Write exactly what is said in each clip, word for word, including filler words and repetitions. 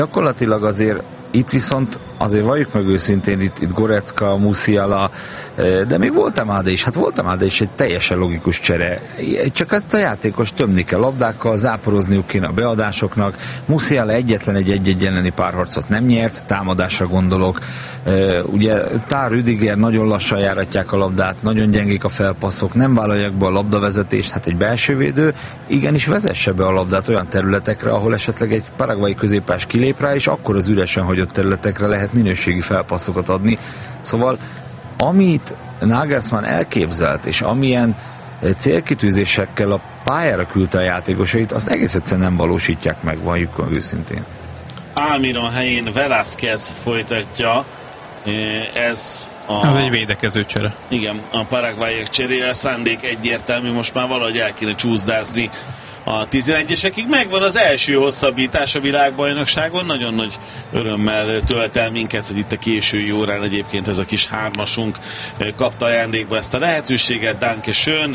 Gyakorlatilag azért itt viszont azért valljuk meg őszintén, itt, itt Gorecka, Musiala, de még Voltemáde is, hát Voltemáde is egy teljesen logikus csere. Csak ezt a játékos tömni kell labdákkal, záporozniuk kéne a beadásoknak. Musiala egyetlen egy egy-egy elleni párharcot nem nyert, támadásra gondolok. Ugye Tár, Rüdiger nagyon lassan járatják a labdát, nagyon gyengék a felpasszok, nem vállalják be a labdavezetést, hát egy belső védő igenis vezesse be a labdát olyan területekre, ahol esetleg egy paraguayi középpás kilép rá, és akkor az üresen hagyott területekre lehet minőségi felpasszokat adni. Szóval amit Nagelsmann elképzelt, és amilyen célkitűzésekkel a pályára küldte a játékosait, azt egész egyszerűen nem valósítják meg, valljuk őszintén. Almiron helyén Velázquez folytatja. Ez a... Ez egy védekező csere. Igen, a paraguayiak cseréje, a szándék egyértelmű, most már valahogy el kéne csúszdázni a tizenegyesekig. Megvan az első hosszabbítás a világbajnokságon, nagyon nagy örömmel tölt el minket, hogy itt a késői órán egyébként ez a kis hármasunk kapta ajándékba ezt a lehetőséget. Danke schön.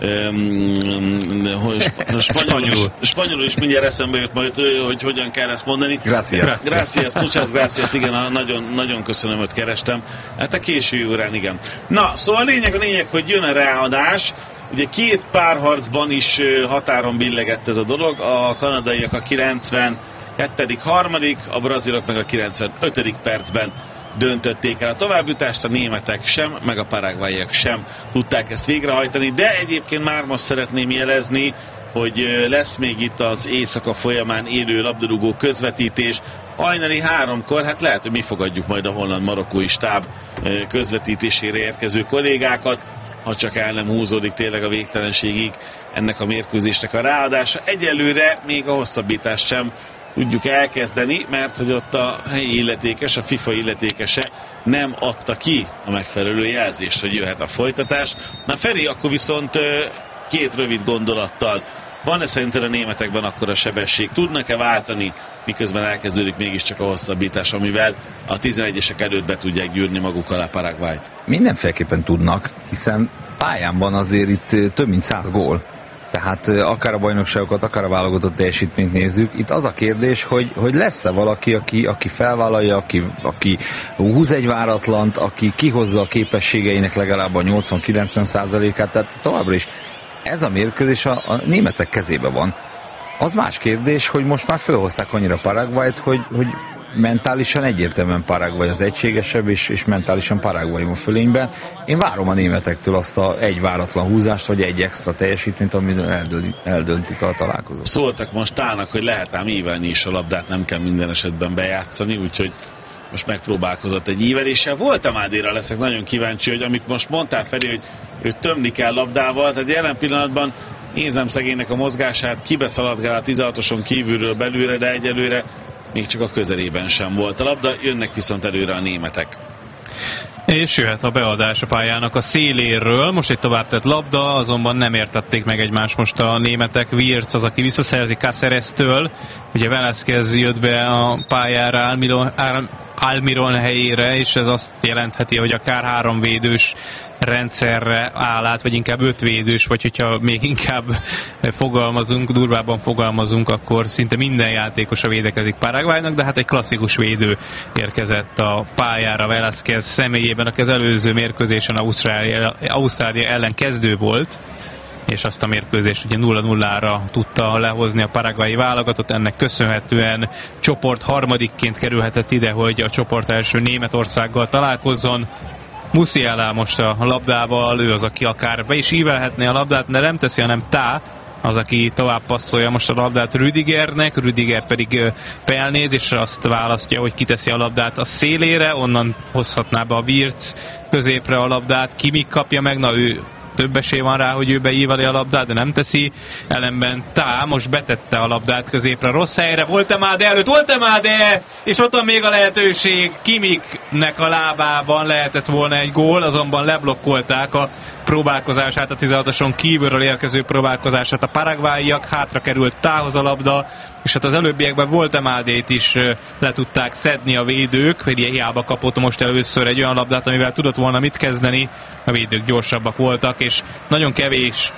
Spanyolul is, spanyolul is mindjárt eszembe jött majd, hogy hogyan kell ezt mondani. Gracias. Gracias, muchas gracias, igen, nagyon, nagyon köszönöm, hogy kerestem. Hát a késői órán, igen. Na, szóval a lényeg, a lényeg, hogy jön a ráadás. Ugye két párharcban is határon billegett ez a dolog, a kanadaiak a kilencvenkettedik harmadik, a brazilok meg a kilencvenötödik percben döntötték el a továbbjutást, a németek sem, meg a paraguayiak sem tudták ezt végrehajtani, de egyébként már most szeretném jelezni, hogy lesz még itt az éjszaka folyamán élő labdarúgó közvetítés, hajnali háromkor, hát lehet, hogy mi fogadjuk majd a holland-marokkói stáb közvetítésére érkező kollégákat, ha csak el nem húzódik tényleg a végtelenségig ennek a mérkőzésnek a ráadása. Egyelőre még a hosszabbítást sem tudjuk elkezdeni, mert hogy ott a helyi illetékes, a FIFA illetékese nem adta ki a megfelelő jelzést, hogy jöhet a folytatás. Na Feri, akkor viszont két rövid gondolattal. Van-e szerinted a németekben akkor a sebesség? Tudnak-e váltani, miközben elkezdődik mégiscsak a hosszabbítás, amivel a tizenegyesek előtt be tudják gyűrni maguk alá Paraguayt? Mindenféleképpen tudnak, hiszen pályán van azért itt több mint száz gól. Tehát akár a bajnokságokat, akár a válogatott teljesítményt nézzük. Itt az a kérdés, hogy, hogy lesz-e valaki, aki, aki felvállalja, aki, aki húz egy váratlant, aki kihozza a képességeinek legalább a nyolcvan-kilencven százalékát, tehát továbbra is ez a mérkőzés a, a németek kezébe van. Az más kérdés, hogy most már felhozták annyira Paraguayt, hogy, hogy mentálisan egyértelműen Paraguay az egységesebb, és, és mentálisan Paraguay van fölényben. Én várom a németektől azt a egy váratlan húzást, vagy egy extra teljesítményt, amivel eldöntik, eldöntik a találkozót. Szóltak most Tának, hogy lehet ám ívelni is a labdát, nem kell minden esetben bejátszani, úgyhogy most megpróbálkozott egy íveléssel. Voltemádéra leszek nagyon kíváncsi, hogy amit most mondtál, Feri, hogy őt tömni kell labdával, tehát jelen pillanatban nézem szegénynek a mozgását, kibeszaladgál a tizenhatoson kívülről belőle, de egyelőre még csak a közelében sem volt a labda, jönnek viszont előre a németek. És jöhet a beadás a pályának a széléről. Most egy tovább tett labda, azonban nem értették meg egymást most a németek. Wirtz az, aki visszaszerzi Cácerestől. Ugye Velázquez jött be a pályára Almiron, Almiron helyére, és ez azt jelentheti, hogy akár három védős rendszerre áll át, vagy inkább öt védős, vagy hogyha még inkább fogalmazunk, durvában fogalmazunk, akkor szinte minden játékos a védekezik Paraguaynak, de hát egy klasszikus védő érkezett a pályára Velázquez személyében, aki az előző mérkőzésen Ausztrália, Ausztrália ellen kezdő volt, és azt a mérkőzést ugye nulla nullára tudta lehozni a paraguayi válogatott, ennek köszönhetően csoport harmadikként kerülhetett ide, hogy a csoport első Németországgal találkozzon. Musiala most a labdával, ő az, aki akár be is ívelhetné a labdát, de nem teszi, hanem Tá, az, aki tovább passzolja most a labdát Rüdigernek, Rüdiger pedig felnéz, és azt választja, hogy kiteszi a labdát a szélére, onnan hozhatná be a Wirtz középre a labdát, Kimmich kapja meg, na ő több esély van rá, hogy ő beíveli a labdát, de nem teszi. Ellenben Tá most betette a labdát középre, rossz helyre, Voltemade előtt, Voltemade! És ott van még a lehetőség, Kimmichnek a lábában lehetett volna egy gól, azonban leblokkolták a próbálkozását, a tizenhatoson kívülről érkező próbálkozását a paraguayiak, hátra került Tához a labda, és hát az előbbiekben Voltemadét is le tudták szedni a védők, hogy hiába kapott most először egy olyan labdát, amivel tudott volna mit kezdeni, a védők gyorsabbak voltak, és nagyon kevés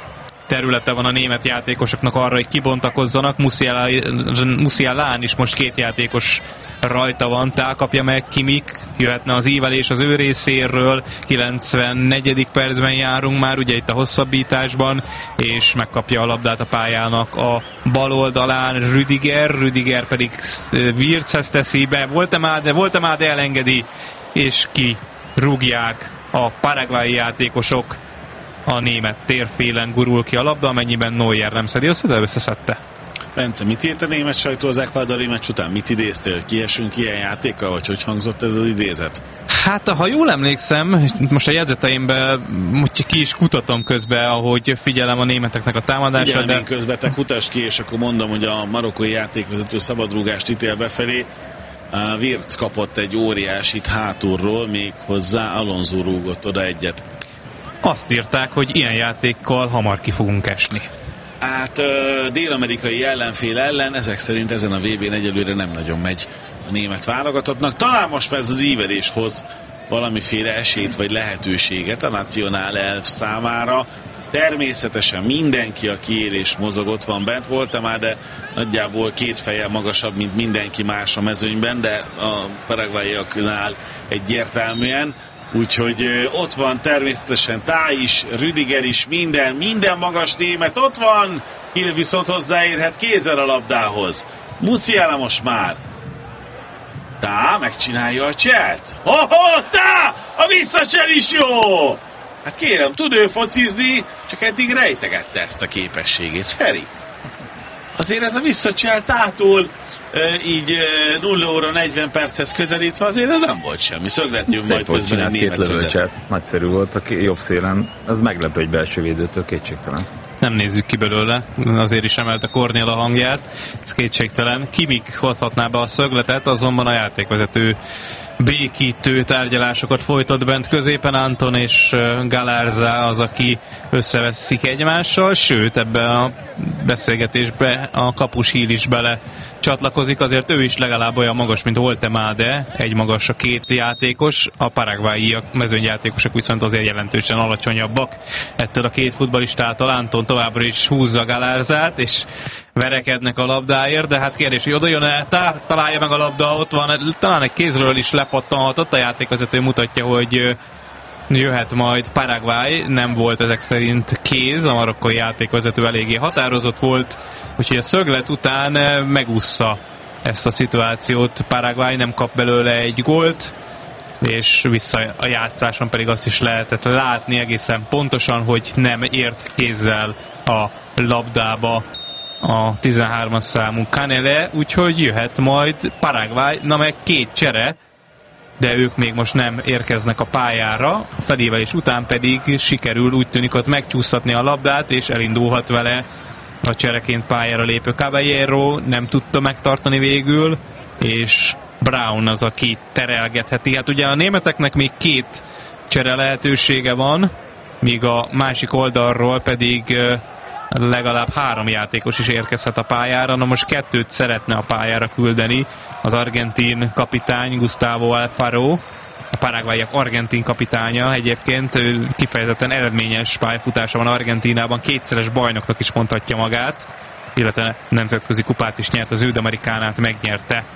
területe van a német játékosoknak arra, hogy kibontakozzanak. Musialán is most két játékos rajta van, Tál kapja meg Kimmich, jöhetne az ívelés az ő részéről, kilencvennegyedik percben járunk már, ugye itt a hosszabbításban, és megkapja a labdát a pályának a bal oldalán Rüdiger, Rüdiger pedig Wirtzhez teszi be, Woltemade, Woltemade elengedi, és ki rúgják a paraguayi játékosok. A német térfélen gurul ki a labda, amennyiben Neuer nem szedi össze, de összeszedte. Bence, mit írt a német sajtó az ekvádori meccs után? Mit idéztél? Kiesünk ilyen játékkal, vagy hogy hangzott ez az idézet? Hát, ha jól emlékszem, most a jegyzeteimben ki is kutatom közben, ahogy figyelem a németeknek a támadását. Figyelem de... én közben, te kutasd ki, és akkor mondom, hogy a marokkói játékvezető szabadrúgást ítél befelé. A Wirtz kapott egy óriásit hátulról, még hozzá Alonso rúgott oda egyet. Azt írták, hogy ilyen játékkal hamar ki fogunk esni. Hát dél-amerikai ellenfél ellen ezek szerint ezen a vé bén egyelőre nem nagyon megy a német válogatottnak. Talán most ez az ívelés hoz valamiféle esélyt vagy lehetőséget a Nacional elf számára. Természetesen mindenki, aki él és mozog, ott van bent, voltam már, de nagyjából két fejjel magasabb, mint mindenki más a mezőnyben, de a paraguayoknál egyértelműen. Úgyhogy ott van természetesen Tál is, Rüdiger is, minden, minden magas német ott van. Hill viszont hozzáérhet kézzel a labdához. Musiala most már. Tál megcsinálja a cselt. Ho-ho, Tál! A visszacsel is jó! Hát kérem, tud ő focizni, csak eddig rejtegette ezt a képességét. Feri, azért ez a visszacsel Táltól így nulla óra negyven perchez közelítve, azért ez nem volt semmi. Szöglet jön majd közben egy német szöglet. Nagyszerű volt a jobb szélen. Ez meglepő egy belső védőtől, kétségtelen. Nem nézzük ki belőle, azért is emelte Kornél a hangját, ez kétségtelen. Kimmich hozhatná be a szögletet, azonban a játékvezető békítő tárgyalásokat folytat bent középen. Anton és Galarza az, aki összeveszik egymással, sőt ebbe a beszélgetésbe a kapus Hill is bele csatlakozik, azért ő is legalább olyan magas, mint Woltemade, egy magas a két játékos, a paraguayi mezőnyjátékosok viszont azért jelentősen alacsonyabbak ettől a két futballistától. Anton továbbra is húzza Galarzát, és verekednek a labdáért, de hát kérdés, hogy oda jön-e, találja meg a labda, ott van, talán egy kézről is lepattanhatott, a játékvezető mutatja, hogy jöhet majd Paraguay, nem volt ezek szerint kéz, a marokkói játékvezető eléggé határozott volt, úgyhogy a szöglet után megússza ezt a szituációt, Paraguay nem kap belőle egy gólt, és vissza a játszáson pedig azt is lehetett látni egészen pontosan, hogy nem ért kézzel a labdába a tizenhármas számú Canele, úgyhogy jöhet majd Paraguay, na meg két csere, de ők még most nem érkeznek a pályára, a felévelés után pedig sikerül úgy tűnik ott megcsúsztatni a labdát, és elindulhat vele a csereként pályára lépő Caballero, nem tudta megtartani végül, és Brown az, aki terelgetheti. Hát ugye a németeknek még két csere lehetősége van, míg a másik oldalról pedig legalább három játékos is érkezhet a pályára. Na most kettőt szeretne a pályára küldeni az argentin kapitány Gustavo Alfaro, a paraguayiak argentin kapitánya, egyébként kifejezetten eredményes pályafutása van Argentínában, kétszeres bajnoknak is mondhatja magát, illetve nemzetközi kupát is nyert, az Őd-Amerikánát megnyerte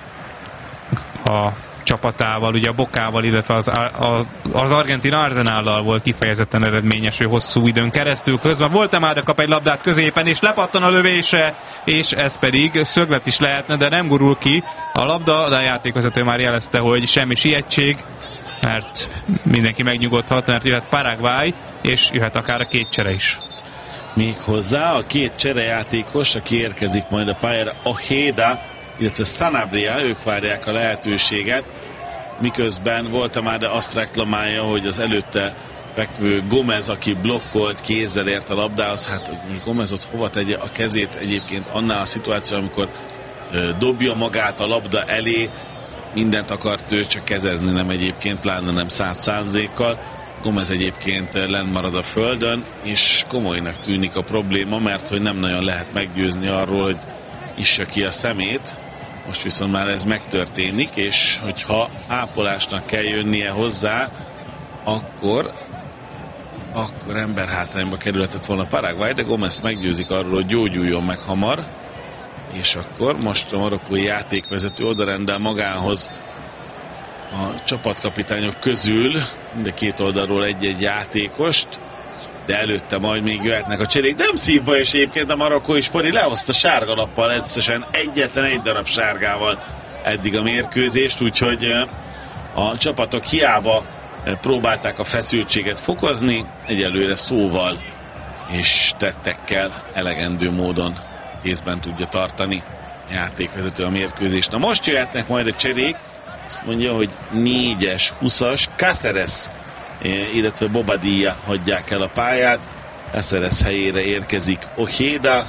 a csapatával, ugye a Bocával, illetve az, az, az argentin Arsenállal volt kifejezetten eredményes ő hosszú időn keresztül. Közben Woltemade kap egy labdát középen, és lepattan a lövése, és ez pedig szöglet is lehetne, de nem gurul ki a labda, de a játékvezető már jelezte, hogy semmi sietség, mert mindenki megnyugodhat, mert jöhet Paraguay, és jöhet akár a két csere is. Még hozzá a két cserejátékos, aki érkezik majd a pályára, Ojeda, illetve Sanabria, ők várják a lehetőséget, miközben voltam már, de azt reklamálja, hogy az előtte fekvő Gomez, aki blokkolt, kézzel ért a labdához, hát most Gomez ott hova tegye a kezét egyébként annál a szituáció, amikor ö, dobja magát a labda elé, mindent akart ő csak kezezni, nem egyébként, pláne nem száz százalékkal. Gomez egyébként lenn marad a földön, és komolynak tűnik a probléma, mert hogy nem nagyon lehet meggyőzni arról, hogy issa ki a szemét. Most viszont már ez megtörténik, és hogyha ápolásnak kell jönnie hozzá, akkor akkor emberhátrányba kerülhetett volna Paraguay, de Gomez meggyőzik arról, hogy gyógyuljon meg hamar, és akkor most a marokkói játékvezető odarendel magához a csapatkapitányok közül mind a két oldalról egy-egy játékost, de előtte majd még jöhetnek a cserék. Nem szívba, és egyébként a marokkói Spori lehozta sárga lappal, egyszerűen egyetlen egy darab sárgával eddig a mérkőzést, úgyhogy a csapatok hiába próbálták a feszültséget fokozni, egyelőre szóval és tettekkel elegendő módon kézben tudja tartani a játékvezető a mérkőzést. Na most jöhetnek majd a cserék, azt mondja, hogy négyes, húszas, Cáceres, illetve Bobadilla hagyják el a pályát, Cáceres helyére érkezik Ojeda,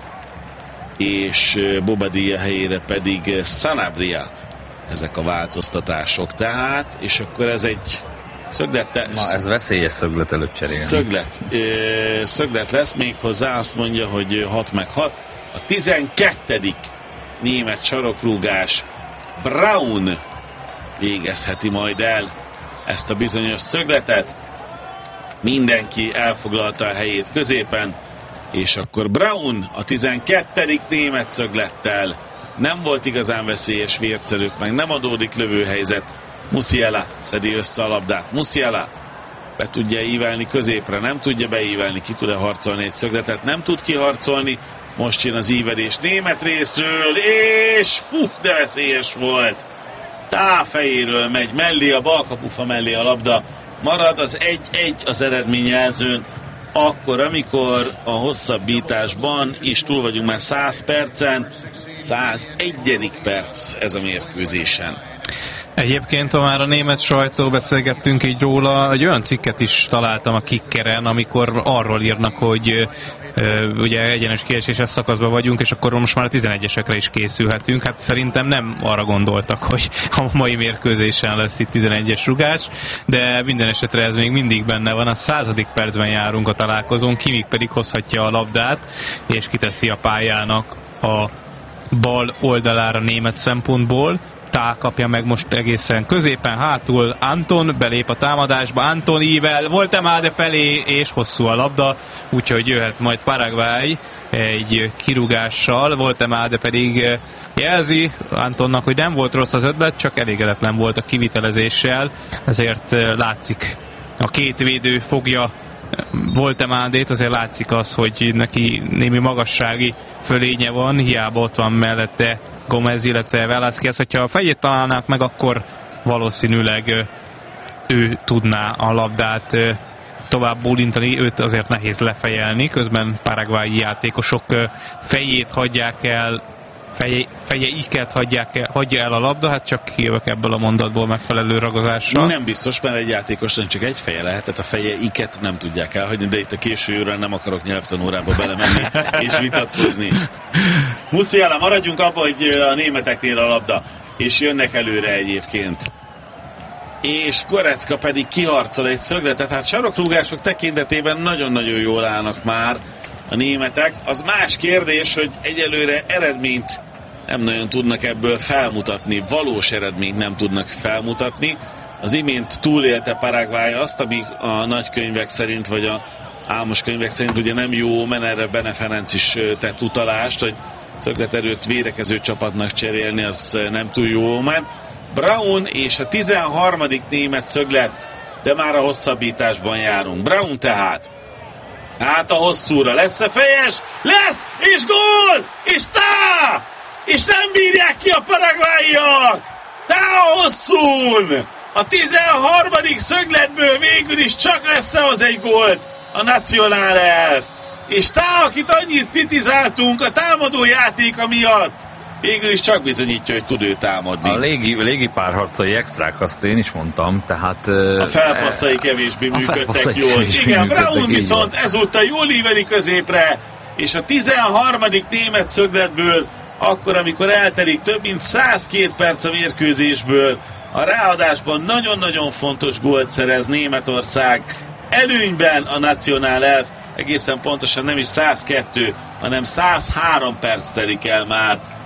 és Bobadilla helyére pedig Sanabria. Ezek a változtatások tehát, és akkor ez egy szöglet. Ma ez veszélyes szöglet előtt cserélni. Szöglet. Szöglet lesz, még hozzá azt mondja, hogy hat meg hat. A tizenkettedik német sarokrúgás Braun végezheti majd el ezt a bizonyos szögletet. Mindenki elfoglalta a helyét középen, és akkor Braun a tizenkettedik német szöglettel. Nem volt igazán veszélyes Wirtz előtt, meg nem adódik lövőhelyzet. Musiala szedi össze a labdát. Musiala be tudja ívelni középre, nem tudja beívelni, ki tud-e harcolni egy szögletet, nem tud kiharcolni. Most jön az ívelés német részről, és hú, de veszélyes volt. Tá fejéről megy mellé, a bal kapufa mellé a labda. Marad az egy-egy az eredményjelzőn, akkor, amikor a hosszabbításban is túl vagyunk már száz percen, százegyedik perc ez a mérkőzésen. Egyébként, ha már a német sajtó beszélgettünk így róla, egy olyan cikket is találtam a Kickeren, amikor arról írnak, hogy ö, ugye egyenes kieséses szakaszban vagyunk, és akkor most már a tizenegyesekre is készülhetünk. Hát szerintem nem arra gondoltak, hogy a mai mérkőzésen lesz itt tizenegyes rugás, de minden esetre ez még mindig benne van. A századik percben járunk a találkozón, Kimmich pedig hozhatja a labdát, és kiteszi a pályának a bal oldalára német szempontból. Tá kapja meg most egészen középen, hátul Anton, belép a támadásba, Anton ível, Voltemade felé, és hosszú a labda, úgyhogy jöhet majd Paraguay egy kirúgással, Voltemade pedig jelzi Antonnak, hogy nem volt rossz az ötlet, csak elégedetlen volt a kivitelezéssel, ezért látszik, a két védő fogja Voltemádét, azért látszik az, hogy neki némi magassági fölénye van, hiába ott van mellette Gomez, illetve Velázquez. Hogyha a fejét találnák meg, akkor valószínűleg ő tudná a labdát tovább bólintani, őt azért nehéz lefejelni, közben paraguayi játékosok fejét hagyják el, feje, fejeiket hagyják el, hagyja el a labda, hát csak kijövök ebből a mondatból megfelelő ragozással. Nem biztos, mert egy játékosnak csak egy feje lehet, tehát a fejeiket nem tudják elhagyni, de itt a késő órán nem akarok nyelvtanórába belemenni és vitatkozni. Musiala, maradjunk abba, hogy a németeknél a labda, és jönnek előre egyébként. És Goretzka pedig kiharcol egy szögletet, hát sarokrúgások tekintetében nagyon-nagyon jól állnak már a németek. Az más kérdés, hogy egyelőre eredményt nem nagyon tudnak ebből felmutatni, valós eredményt nem tudnak felmutatni. Az imént túlélte Paraguay azt, ami a nagykönyvek szerint, vagy a álmos könyvek szerint ugye nem jó, mert erre Bene Ferenc is tett utalást, hogy szögleterőt védekező csapatnak cserélni, az nem túl jó ment. Braun és a tizenharmadik német szöglet, de már a hosszabbításban járunk. Braun tehát át a hosszúra, lesz-e fejes? Lesz! És gól! És tá! És nem bírják ki a paraguayiak! Tá a hosszún! A tizenharmadik szögletből végül is csak összehoz egy gólt a Nacional Elf. És tá, akit annyit kritizáltunk a támadó játéka miatt, végül is csak bizonyítja, hogy tud ő támadni. A légi, légi párharcai extrák, azt én is mondtam, tehát... A felpasszai kevésbé működtek jól. Igen, Braun viszont ezúttal jól íveli középre, és a tizenharmadik német szögletből, akkor, amikor eltelik több mint százkettő perc a mérkőzésből, a ráadásban nagyon-nagyon fontos gólt szerez Németország. Előnyben a Nacional Elf, egészen pontosan nem is százkettő, hanem százhárom perc telik el már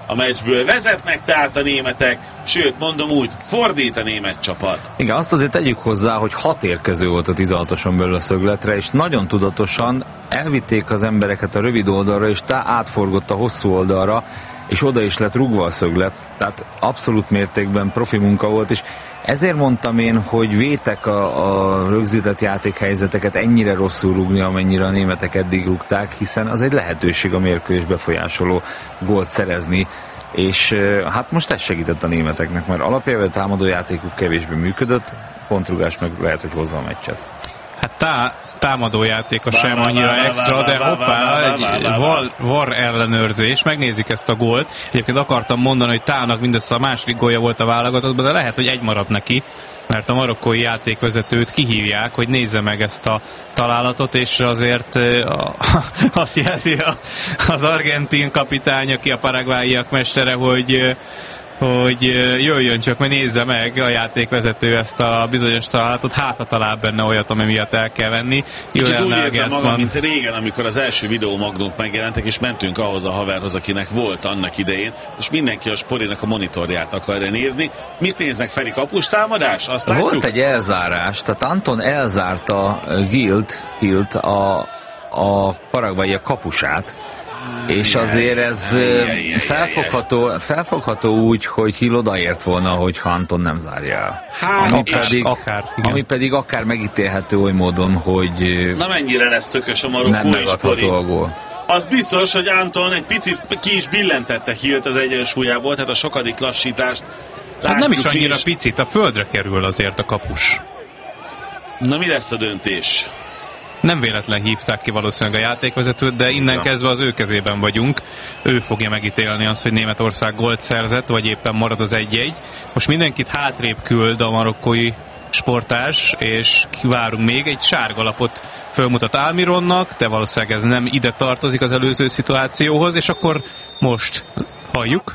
a meccsből. Vezetnek tehát a németek, sőt, mondom úgy, fordít a német csapat. Igen, azt azért tegyük hozzá, hogy hat érkező volt a tizenhatoson belül a szögletre, és nagyon tudatosan elvitték az embereket a rövid oldalra, és tá átforgott a hosszú oldalra, és oda is lett rúgva a szöglet. Tehát abszolút mértékben profi munka volt, és ezért mondtam én, hogy vétek a, a rögzített játékhelyzeteket ennyire rosszul rúgni, amennyire a németek eddig rúgták, hiszen az egy lehetőség a mérkőzés befolyásoló gólt szerezni, és hát most ez segített a németeknek, mert alapjában támadó játékuk kevésbé működött, pontrugás meg lehet, hogy hozza a meccset. Hát tá, támadójátéka sem annyira extra, de hoppá, egy var, var ellenőrzés, megnézik ezt a gólt. Egyébként akartam mondani, hogy Tának mindössze a második gólja volt a válogatottban, de lehet, hogy egy maradt neki, mert a marokkói játékvezetőt kihívják, hogy nézze meg ezt a találatot, és azért a, azt jelzi az argentin kapitány, aki a paraguayiak mestere, hogy hogy jöjjön csak, mert nézze meg a játékvezető ezt a bizonyos találatot, hát ha talál benne olyat, ami miatt el kell venni. Kicsit úgy érzem magam, mint régen, amikor az első videómagnók megjelentek, és mentünk ahhoz a haverhoz, akinek volt annak idején, és mindenki a Sporinak a monitorját akarja nézni. Mit néznek, Feri, kapustámadás? Azt látjuk? Volt egy elzárás, tehát Anton elzárta Gilt, Hilt a, a paraguayiak kapusát, és azért ez felfogható, felfogható úgy, hogy Hill odaért volna, hogy Anton nem zárja el. Hát, ami, pedig, akár, ami pedig akár megítélhető oly módon, hogy na mennyire lesz tökös a marokkó és Spori. A gól. Az biztos, hogy Anton egy picit ki is billentette Hillt az egyensúlyából, tehát a sokadik lassítást. Hát nem is annyira is. Picit, a földre kerül azért a kapus. Na mi lesz a döntés? Nem véletlen hívták ki valószínűleg a játékvezetőt, de innen ja. kezdve az ő kezében vagyunk. Ő fogja megítélni azt, hogy Németország gólt szerzett, vagy éppen marad az egy-egy. Most mindenkit hátrébb küld a marokkói sportás, és várunk még egy sárgalapot fölmutat Almironnak, de valószínűleg ez nem ide tartozik az előző szituációhoz, és akkor most halljuk.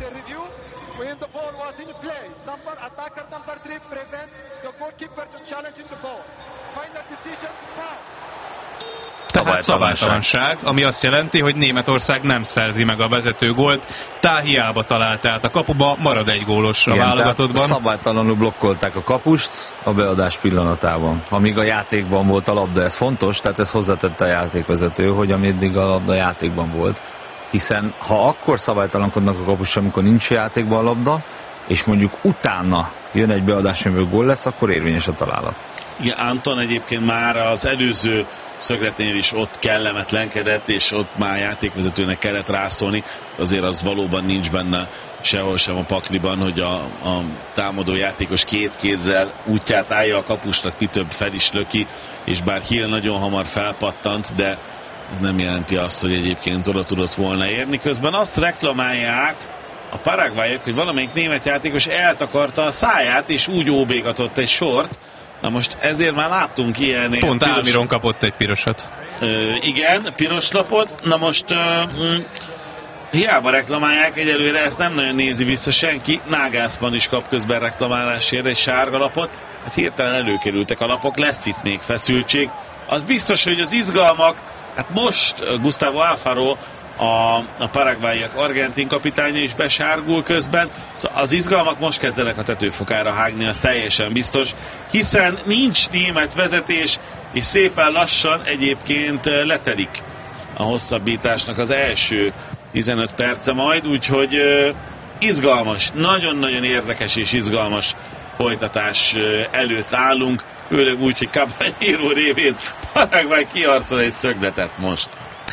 Tehát szabálytalanság, ami azt jelenti, hogy Németország nem szerzi meg a vezető gólt, tá hiába talált át a kapuba, marad egy gólos a válogatottban. Szabálytalanul blokkolták a kapust a beadás pillanatában. Amíg a játékban volt a labda, ez fontos, tehát ez hozzátette a játékvezető, hogy ameddig a labda játékban volt. Hiszen ha akkor szabálytalankodnak a kapus, amikor nincs játékban a labda, és mondjuk utána jön egy beadás, amiből gól lesz, akkor érvényes a találat. Igen, Anton egyébként már az előző szögletnél is ott kellemetlenkedett, és ott már játékvezetőnek kellett rászólni. Azért az valóban nincs benne sehol sem a pakliban, hogy a, a támadó játékos két kézzel útját állja a kapusnak, mi több fel is löki, és bár Hill nagyon hamar felpattant, de ez nem jelenti azt, hogy egyébként oda tudott volna érni. Közben azt reklamálják a paraguayiak, hogy valamelyik német játékos eltakarta a száját, és úgy óbégatott egy sort. Na most ezért már láttunk ilyennél. Pont piros... Almiron kapott egy pirosat. Ö, igen, piros lapot. Na most ö, m- hiába reklamálják, egyelőre ezt nem nagyon nézi vissza senki. Nagelsmann is kap közben reklamálásért egy sárga lapot. Hát hirtelen előkerültek a lapok, lesz itt még feszültség. Az biztos, hogy az izgalmak, hát most Gustavo Alfaro, a, a paraguayiak argentin kapitánya is besárgul közben. Az izgalmak most kezdenek a tetőfokára hágni, az teljesen biztos, hiszen nincs német vezetés, és szépen lassan egyébként letelik a hosszabbításnak az első tizenöt perce majd, úgyhogy uh, izgalmas, nagyon-nagyon érdekes és izgalmas folytatás uh, előtt állunk, főleg úgy, hogy Caballero révén Paraguay kiharcol egy szögletet most.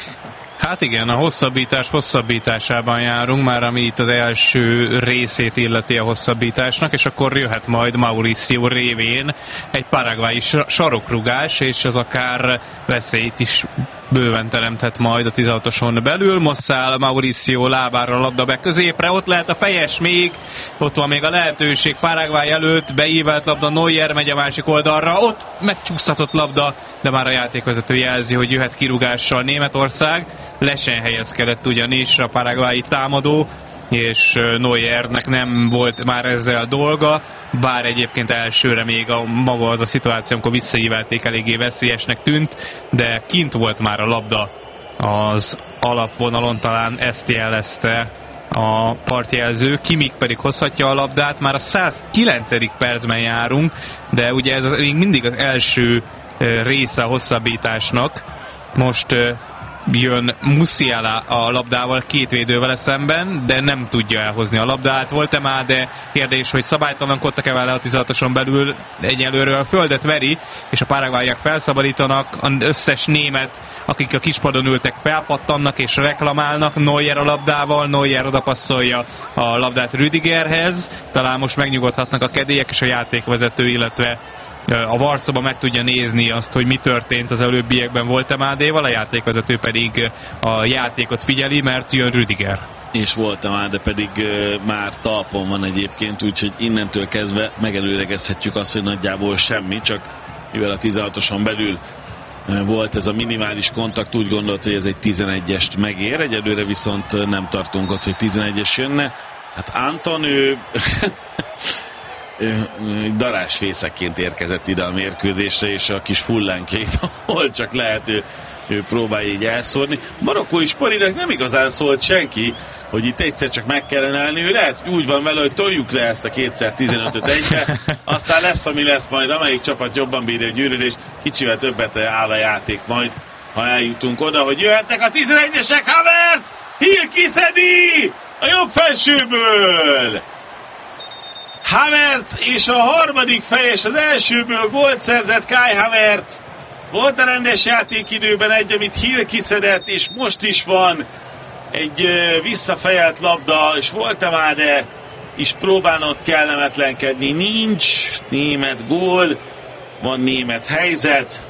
Hát igen, a hosszabbítás hosszabbításában járunk, már ami itt az első részét illeti a hosszabbításnak, és akkor jöhet majd Mauricio révén egy paraguayi sarokrugás, és az akár veszélyt is bőven teremthet majd a tizenhatoson belül. Most áll Mauricio lábára a labda be középre, ott lehet a fejes még, ott van még a lehetőség Paraguay előtt, beívelt labda, Neuer megy a másik oldalra, ott megcsúszhatott labda, de már a játékvezető jelzi, hogy jöhet kirúgással Németország. Lesen helyezkedett ugyanis a paraguayi támadó, és Neuernek nem volt már ezzel dolga, bár egyébként elsőre még a maga az a szituáció, amikor visszaívelték, eléggé veszélyesnek tűnt, de kint volt már a labda az alapvonalon, talán ezt jelezte a partjelző, Kimmich pedig hozhatja a labdát, már a száz kilencedik percben járunk, de ugye ez még mindig az első része a hosszabbításnak. Most jön Musiala a labdával két védővel szemben, de nem tudja elhozni a labdát. Volt-e már, de kérdés, hogy szabálytalankodtak-e vele a tizenhatoson belül, egyelőre a földet veri, és a paraguayiak felszabadítanak, az összes német, akik a kispadon ültek, felpattannak és reklamálnak, Neuer a labdával, Neuer odapasszolja a labdát Rüdigerhez, talán most megnyugodhatnak a kedélyek és a játékvezető, illetve a Varcoba meg tudja nézni azt, hogy mi történt az előbbiekben Voltemádéval, a játékvezető pedig a játékot figyeli, mert jön Rüdiger. És Voltemáde pedig uh, már talpon van egyébként, úgyhogy innentől kezdve megelőlegezhetjük azt, hogy nagyjából semmi, csak mivel a tizenhatoson belül uh, volt ez a minimális kontakt, úgy gondolt, hogy ez egy tizenegyest megér, egyelőre viszont nem tartunk ott, hogy tizenegyes jönne. Hát Anton, ő... darásfészekként érkezett ide a mérkőzésre, és a kis fullánkjait, ahol csak lehet, ő, ő próbálja így elszórni. Marokkói Sporinak nem igazán szólt senki, hogy itt egyszer csak meg kellene állni, ő lehet, úgy van vele, hogy toljuk le ezt a kétszer tizenötöt egybe, aztán lesz, ami lesz majd, amelyik csapat jobban bírja a gyűrűt, kicsivel többet áll a játék majd, ha eljutunk oda, hogy jöhetnek a tizenegyesek, Havertz! Hill kiszedi! A jobb felsőből! Havertz és a harmadik fejes az elsőből gólt szerzett Kai Havertz. Volt a rendes játékidőben egy, amit Hill kiszedett, és most is van egy uh, visszafejelt labda, és Voltemade is próbálnod kellemetlenkedni. Nincs német gól, van német helyzet.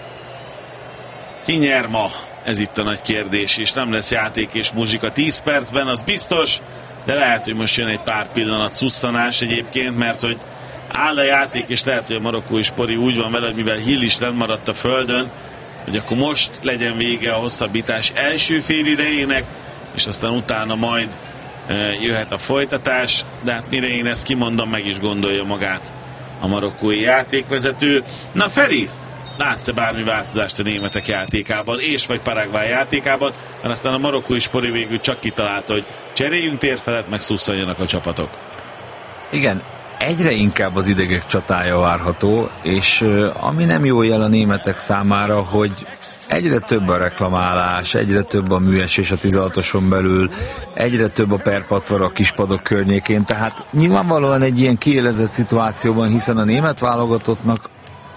Ki nyer ma? Ez itt a nagy kérdés, és nem lesz játék és muzsika tíz percben, az biztos. De lehet, hogy most jön egy pár pillanat szusszanás egyébként, mert hogy áll a játék, és lehet, hogy a marokkói Spori úgy van vele, hogy mivel Hill is lennmaradt a földön, hogy akkor most legyen vége a hosszabbítás első félidejének, és aztán utána majd e, jöhet a folytatás, de hát mire én ezt kimondom, meg is gondolja magát a marokkói játékvezető. Na Feri, látsz-e bármi változást a németek játékában, és vagy Paraguay játékában, mert aztán a marokkói Spori végül csak kitalálta, hogy cseréljünk térfelet, meg szusszanjanak a csapatok. Igen, egyre inkább az idegek csatája várható, és uh, ami nem jó jel a németek számára, hogy egyre több a reklamálás, egyre több a műesés a tizenhatoson belül, egyre több a perpatvar a kispadok környékén, tehát nyilvánvalóan egy ilyen kiélezett szituációban, hiszen a német válogatottnak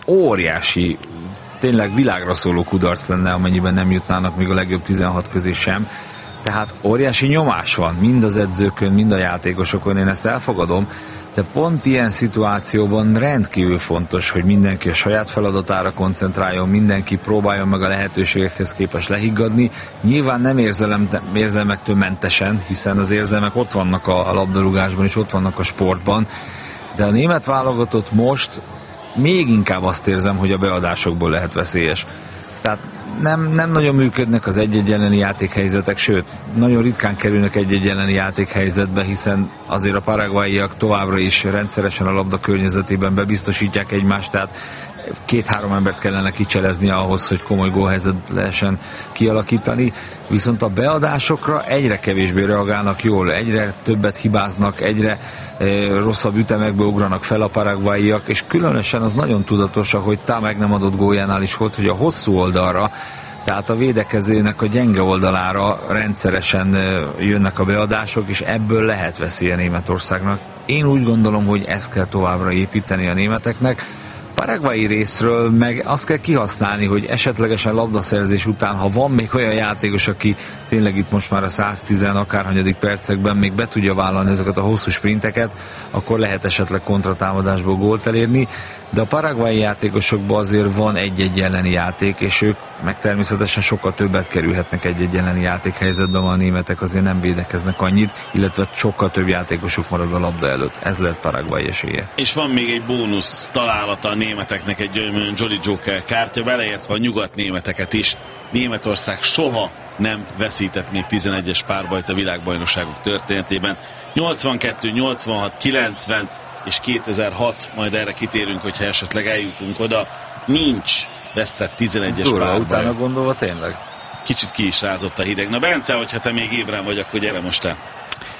óriási, tényleg világra szóló kudarc lenne, amennyiben nem jutnának még a legjobb tizenhat közé sem. Tehát óriási nyomás van, mind az edzőkön, mind a játékosokon, én ezt elfogadom, de pont ilyen szituációban rendkívül fontos, hogy mindenki a saját feladatára koncentráljon, mindenki próbáljon meg a lehetőségekhez képest lehiggadni. Nyilván nem érzelem, érzelmektől mentesen, hiszen az érzelmek ott vannak a labdarúgásban és ott vannak a sportban, de a német válogatott most még inkább azt érzem, hogy a beadásokból lehet veszélyes. Tehát nem, nem nagyon működnek az egy-egy elleni játékhelyzetek, sőt, nagyon ritkán kerülnek egy-egy elleni játékhelyzetbe, hiszen azért a paraguayiak továbbra is rendszeresen a labda környezetében bebiztosítják egymást, tehát két-három embert kellene kicselezni ahhoz, hogy komoly gólhelyzet lehessen kialakítani, viszont a beadásokra egyre kevésbé reagálnak jól, egyre többet hibáznak, egyre e, rosszabb ütemekbe ugranak fel a paraguayiak, és különösen az nagyon tudatos, ahogy Tá meg nem adott góljánál is volt, hogy a hosszú oldalra, tehát a védekezőnek a gyenge oldalára rendszeresen e, jönnek a beadások, és ebből lehet veszélye Németországnak. Én úgy gondolom, hogy ezt kell továbbra építeni a németeknek. Paraguayi részről meg azt kell kihasználni, hogy esetlegesen labdaszerzés után, ha van még olyan játékos, aki tényleg itt most már a száztíz akárhanyadik percekben még be tudja vállalni ezeket a hosszú sprinteket, akkor lehet esetleg kontratámadásból gólt elérni, de a paraguayi játékosokban azért van egy-egy elleni játék, és ők meg természetesen sokkal többet kerülhetnek egy-egy elleni játékhelyzetben, a németek azért nem védekeznek annyit, illetve sokkal több játékosuk marad a labda előtt. Ez lehet Paraguay esélye. És van még egy bónusz találata a németeknek, egy Jolly Joker kártya, beleértve a nyugat németeket is. Németország soha nem veszített még tizenegyes párbajt a világbajnokságok történetében. nyolcvankettő, nyolcvanhat, kilencven és kétezer-hat, majd erre kitérünk, hogyha esetleg eljutunk oda. Nincs vesztett tizenegyes párbaj. Utána gondolva tényleg. Kicsit ki is rázott a hideg. Na Bence, hogyha te még ébren vagy, akkor gyere most el.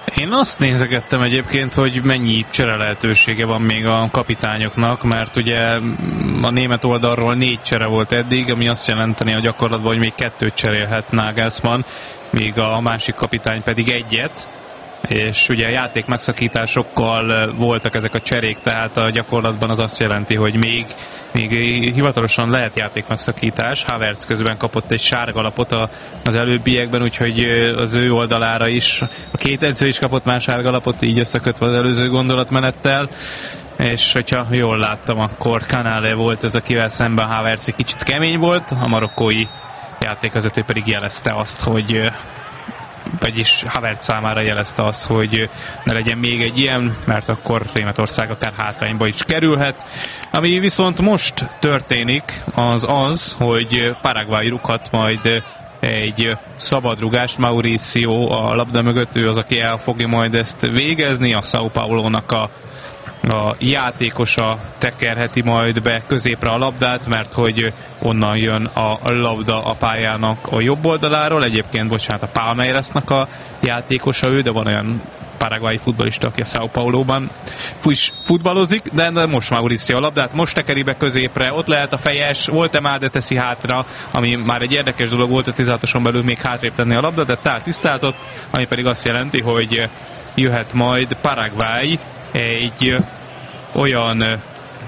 Én azt nézegettem egyébként, hogy mennyi csere lehetősége van még a kapitányoknak, mert ugye a német oldalról négy csere volt eddig, ami azt jelenteni a gyakorlatban, hogy még kettőt cserélhet Nagelsmann, míg a másik kapitány pedig egyet, és ugye játék megszakításokkal voltak ezek a cserék, tehát a gyakorlatban az azt jelenti, hogy még, még hivatalosan lehet játék megszakítás. Havertz közben kapott egy sárgalapot az előbbiekben, úgyhogy az ő oldalára is, a két edző is kapott már sárgalapot, így összekötve az előző gondolatmenettel, és hogyha jól láttam, akkor Canale volt ez, akivel szemben Havertz egy kicsit kemény volt, a marokkói játékvezető pedig jelezte azt, hogy vagyis Havertz számára jelezte azt, hogy ne legyen még egy ilyen, mert akkor Németország akár hátrányba is kerülhet. Ami viszont most történik, az az, hogy Paraguay rúghat majd egy szabadrugást. Mauricio a labda mögött, ő az, aki el fogja majd ezt végezni. A São Paulo-nak a a játékosa tekerheti majd be középre a labdát, mert hogy onnan jön a labda a pályának a jobb oldaláról. Egyébként, bocsánat, a Palmeirasnak a játékosa ő, de van olyan paraguayi futballista, aki a São Paulo-ban is futballozik, de most Mauricio a labdát, most tekeri be középre, ott lehet a fejes, Woltemade teszi hátra, ami már egy érdekes dolog volt, a tizenhatoson belül még hátrébb tenni a labda, de tár tisztázott, ami pedig azt jelenti, hogy jöhet majd Paraguay egy olyan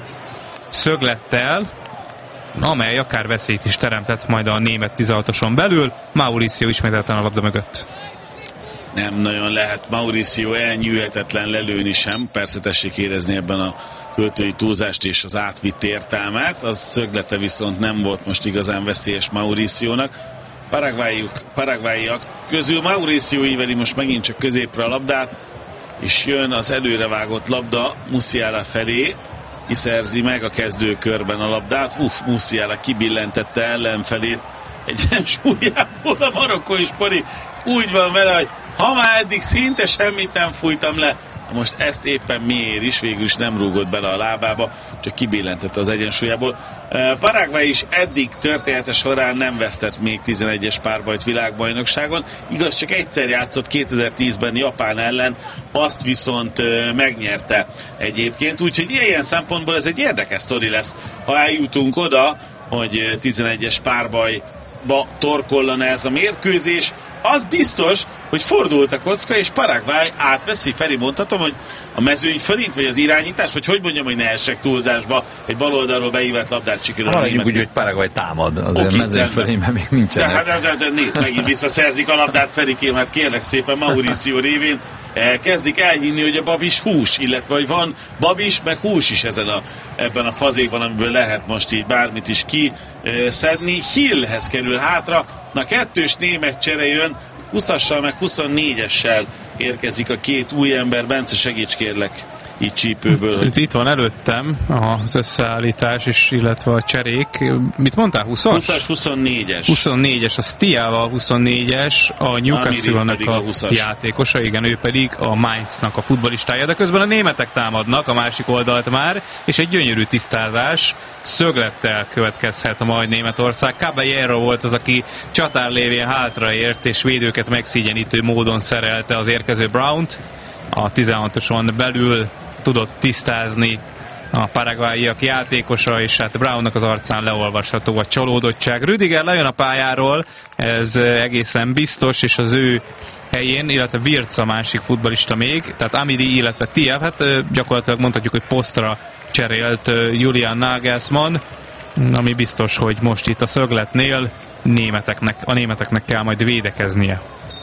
szöglettel, amely akár veszélyt is teremtett majd a német tizenhatoson belül. Mauricio ismételten a labda mögött. Nem nagyon lehet Mauricio elnyűhetetlen lelőni sem, persze tessék érezni ebben a költői túlzást és az átvitt értelmet, az szöglete viszont nem volt most igazán veszélyes Mauriciónak. Paraguayiak közül Mauricio íveli most megint csak középre a labdát, és jön az előrevágott labda Musiala felé, kiszerzi meg a kezdőkörben a labdát. Uff, Musiala kibillentette ellenfelét egyensúlyából a marokkói spori. Úgy van vele, hogy ha már eddig szinte semmit nem fújtam le, most ezt éppen miért is, végül is nem rúgott bele a lábába, csak kibillentette az egyensúlyából. Paraguay is eddig története során nem vesztett még tizenegyes párbajt világbajnokságon. Igaz, csak egyszer játszott kétezer-tízben Japán ellen, azt viszont megnyerte egyébként. Úgyhogy ilyen szempontból ez egy érdekes sztori lesz, ha eljutunk oda, hogy tizenegyes párbajba torkollana ez a mérkőzés. Az biztos, hogy fordult a kocka, és Paraguay átveszi. Feri, mondhatom, hogy a mezőny fölint, vagy az irányítás, vagy hogy mondjam, hogy ne essek túlzásba, egy baloldalról beívett labdát sikerül. Maradjunk úgy, hogy Paraguay támad, azért okay, mezőny fölényben még nincsen. De, de, de, de nézd, megint visszaszerzik a labdát, Ferikém, hát kérlek szépen, Mauricio révén kezdik elhinni, hogy a babis hús, illetve hogy van babis, meg hús is ezen a, ebben a fazékban, amiből lehet most így bármit is kiszedni. Hillhez kerül hátra, na kettős német csere jön, húszassal meg huszonnégyessel érkezik a két új ember. Bence, segíts kérlek így csípőből. Hogy... Itt van előttem az összeállítás is, illetve a cserék. Mit mondtál? húszas? húszas, huszonnégyes. huszonnégyes, a Stiava a huszonnégyes, a Newcastle-nek a, a játékosa, igen, ő pedig a Mainznak a futballistája, de közben a németek támadnak a másik oldalt már, és egy gyönyörű tisztázás szöglettel következhet majd Németország. Caballero volt az, aki csatár lévén hátraért, és védőket megszégyenítő módon szerelte az érkező Brownt. A tizenhatoson belül tudott tisztázni a paraguayiak játékosa, és hát Brownnak az arcán leolvasható a csalódottság. Rüdiger lejön a pályáról, ez egészen biztos, és az ő helyén, illetve Wirtz a másik futballista még, tehát Amiri, illetve Tiel, hát gyakorlatilag mondhatjuk, hogy posztra cserélt Julian Nagelsmann, ami biztos, hogy most itt a szögletnél németeknek, a németeknek kell majd védekeznie.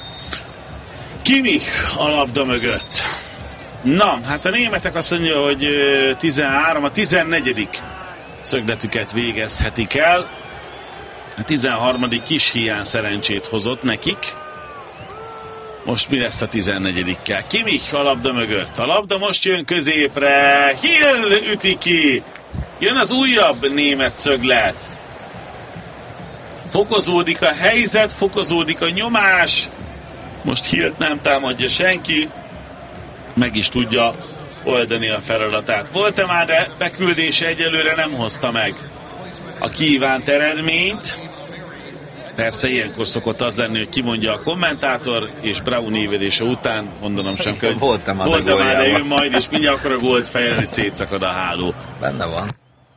Kimmich a labda mögött. Na, hát a németek azt mondja, hogy tizenhárom, a tizennegyedik szögletüket végezhetik el. A tizenharmadik kis hiány szerencsét hozott nekik. Most mi lesz a tizennegyedikkel? Kimmich a labda mögött. A labda most jön középre. Hill üti ki. Jön az újabb német szöglet. Fokozódik a helyzet, fokozódik a nyomás. Most Hillt nem támadja senki. Meg is tudja oldani a feladatát. Volt-e már, de beküldése egyelőre nem hozta meg a kívánt eredményt. Persze ilyenkor szokott az lenni, hogy kimondja a kommentátor, és Brown évedése után, mondanom sem kell, hogy voltam már de ő majd, és mindjárt akkor a gólt fejlel, hogy szétszakad a háló. Benne van.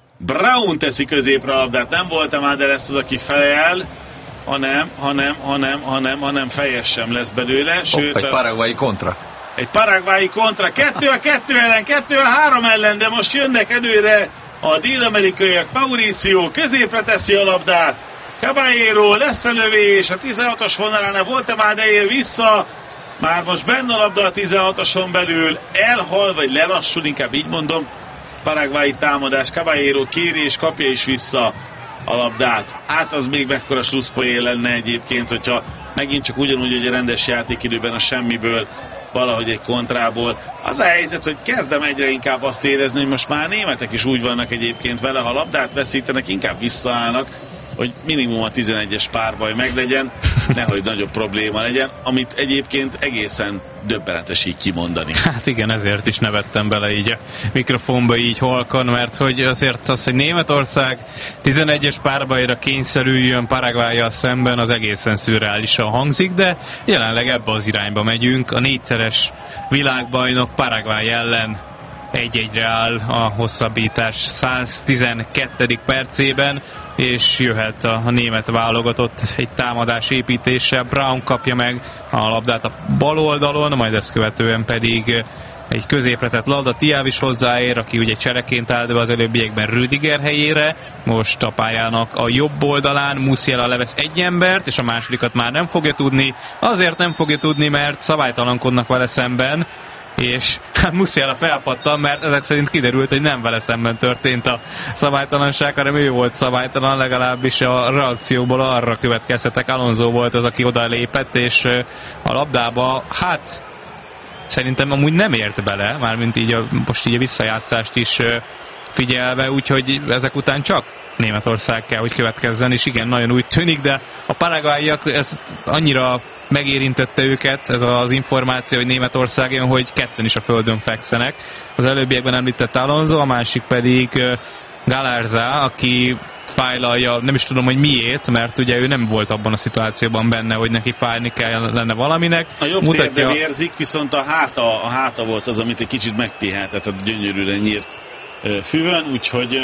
Brown teszi középre a labdát, nem voltam már, de lesz az, aki fejel, hanem, hanem, hanem, hanem, hanem fejes sem lesz belőle. Sőt, Hopp, egy paraguayi kontra. Egy paraguayi kontra, kettő a kettő ellen, kettő a három ellen, de most jönnek előre a dél-amerikaiak. Mauricio középre teszi a labdát, Caballero lesz a lövés, a tizenhatos vonalánál volt-e már, de ér vissza, már most benne a labda a tizenhatoson belül, elhal, vagy lelassul, inkább így mondom, paraguayi támadás, Caballero kéri és kapja is vissza a labdát. Hát az még mekkora slusszpoén lenne egyébként, hogyha megint csak ugyanúgy, hogy a rendes játékidőben a semmiből, valahogy egy kontrából. Az a helyzet, hogy kezdem egyre inkább azt érezni, hogy most már németek is úgy vannak egyébként vele, ha labdát veszítenek, inkább visszaállnak, hogy minimum a tizenegyes párbaj meglegyen, nehogy nagyobb probléma legyen, amit egyébként egészen döbbenetes így kimondani. Hát igen, ezért is nevettem bele így a mikrofonba így halkan, mert hogy azért az, hogy Németország tizenegyes párbajra kényszerüljön Paraguayyal szemben, az egészen szürreálisan hangzik, de jelenleg ebbe az irányba megyünk. A négyszeres világbajnok Paraguay ellen egy-egyre áll a hosszabbítás száztizenkettedik percében, és jöhet a, a német válogatott egy támadás építése. Brown kapja meg a labdát a bal oldalon, majd ezt követően pedig egy középre tett labda, Thiaw is hozzáér, aki ugye csereként állt be az előbbiekben Rüdiger helyére, most a pályának a jobb oldalán Musiala levesz egy embert, és a másodikat már nem fogja tudni, azért nem fogja tudni, mert szabálytalankodnak vele szemben, és hát Musiala felpattan, mert ezek szerint kiderült, hogy nem vele szemben történt a szabálytalanság, hanem ő volt szabálytalan, legalábbis a reakcióból arra következtetek. Alonso volt az, aki oda lépett, és a labdába, hát szerintem amúgy nem ért bele, mármint így a, most így a visszajátszást is figyelve, úgyhogy ezek után csak Németország kell, hogy következzen, és igen, nagyon úgy tűnik, de a paraguayiak ez annyira megérintette őket, ez az információ, hogy Németország jön, hogy ketten is a földön fekszenek. Az előbbiekben említett Alonso, a másik pedig Galarza, aki fájlalja, nem is tudom, hogy miért, mert ugye ő nem volt abban a szituációban benne, hogy neki fájni kellene valaminek. A jobb Mutatja... térdem érzik, viszont a háta, a háta volt az, amit egy kicsit megpihenhetett a gyönyörűre nyírt füvön, úgyhogy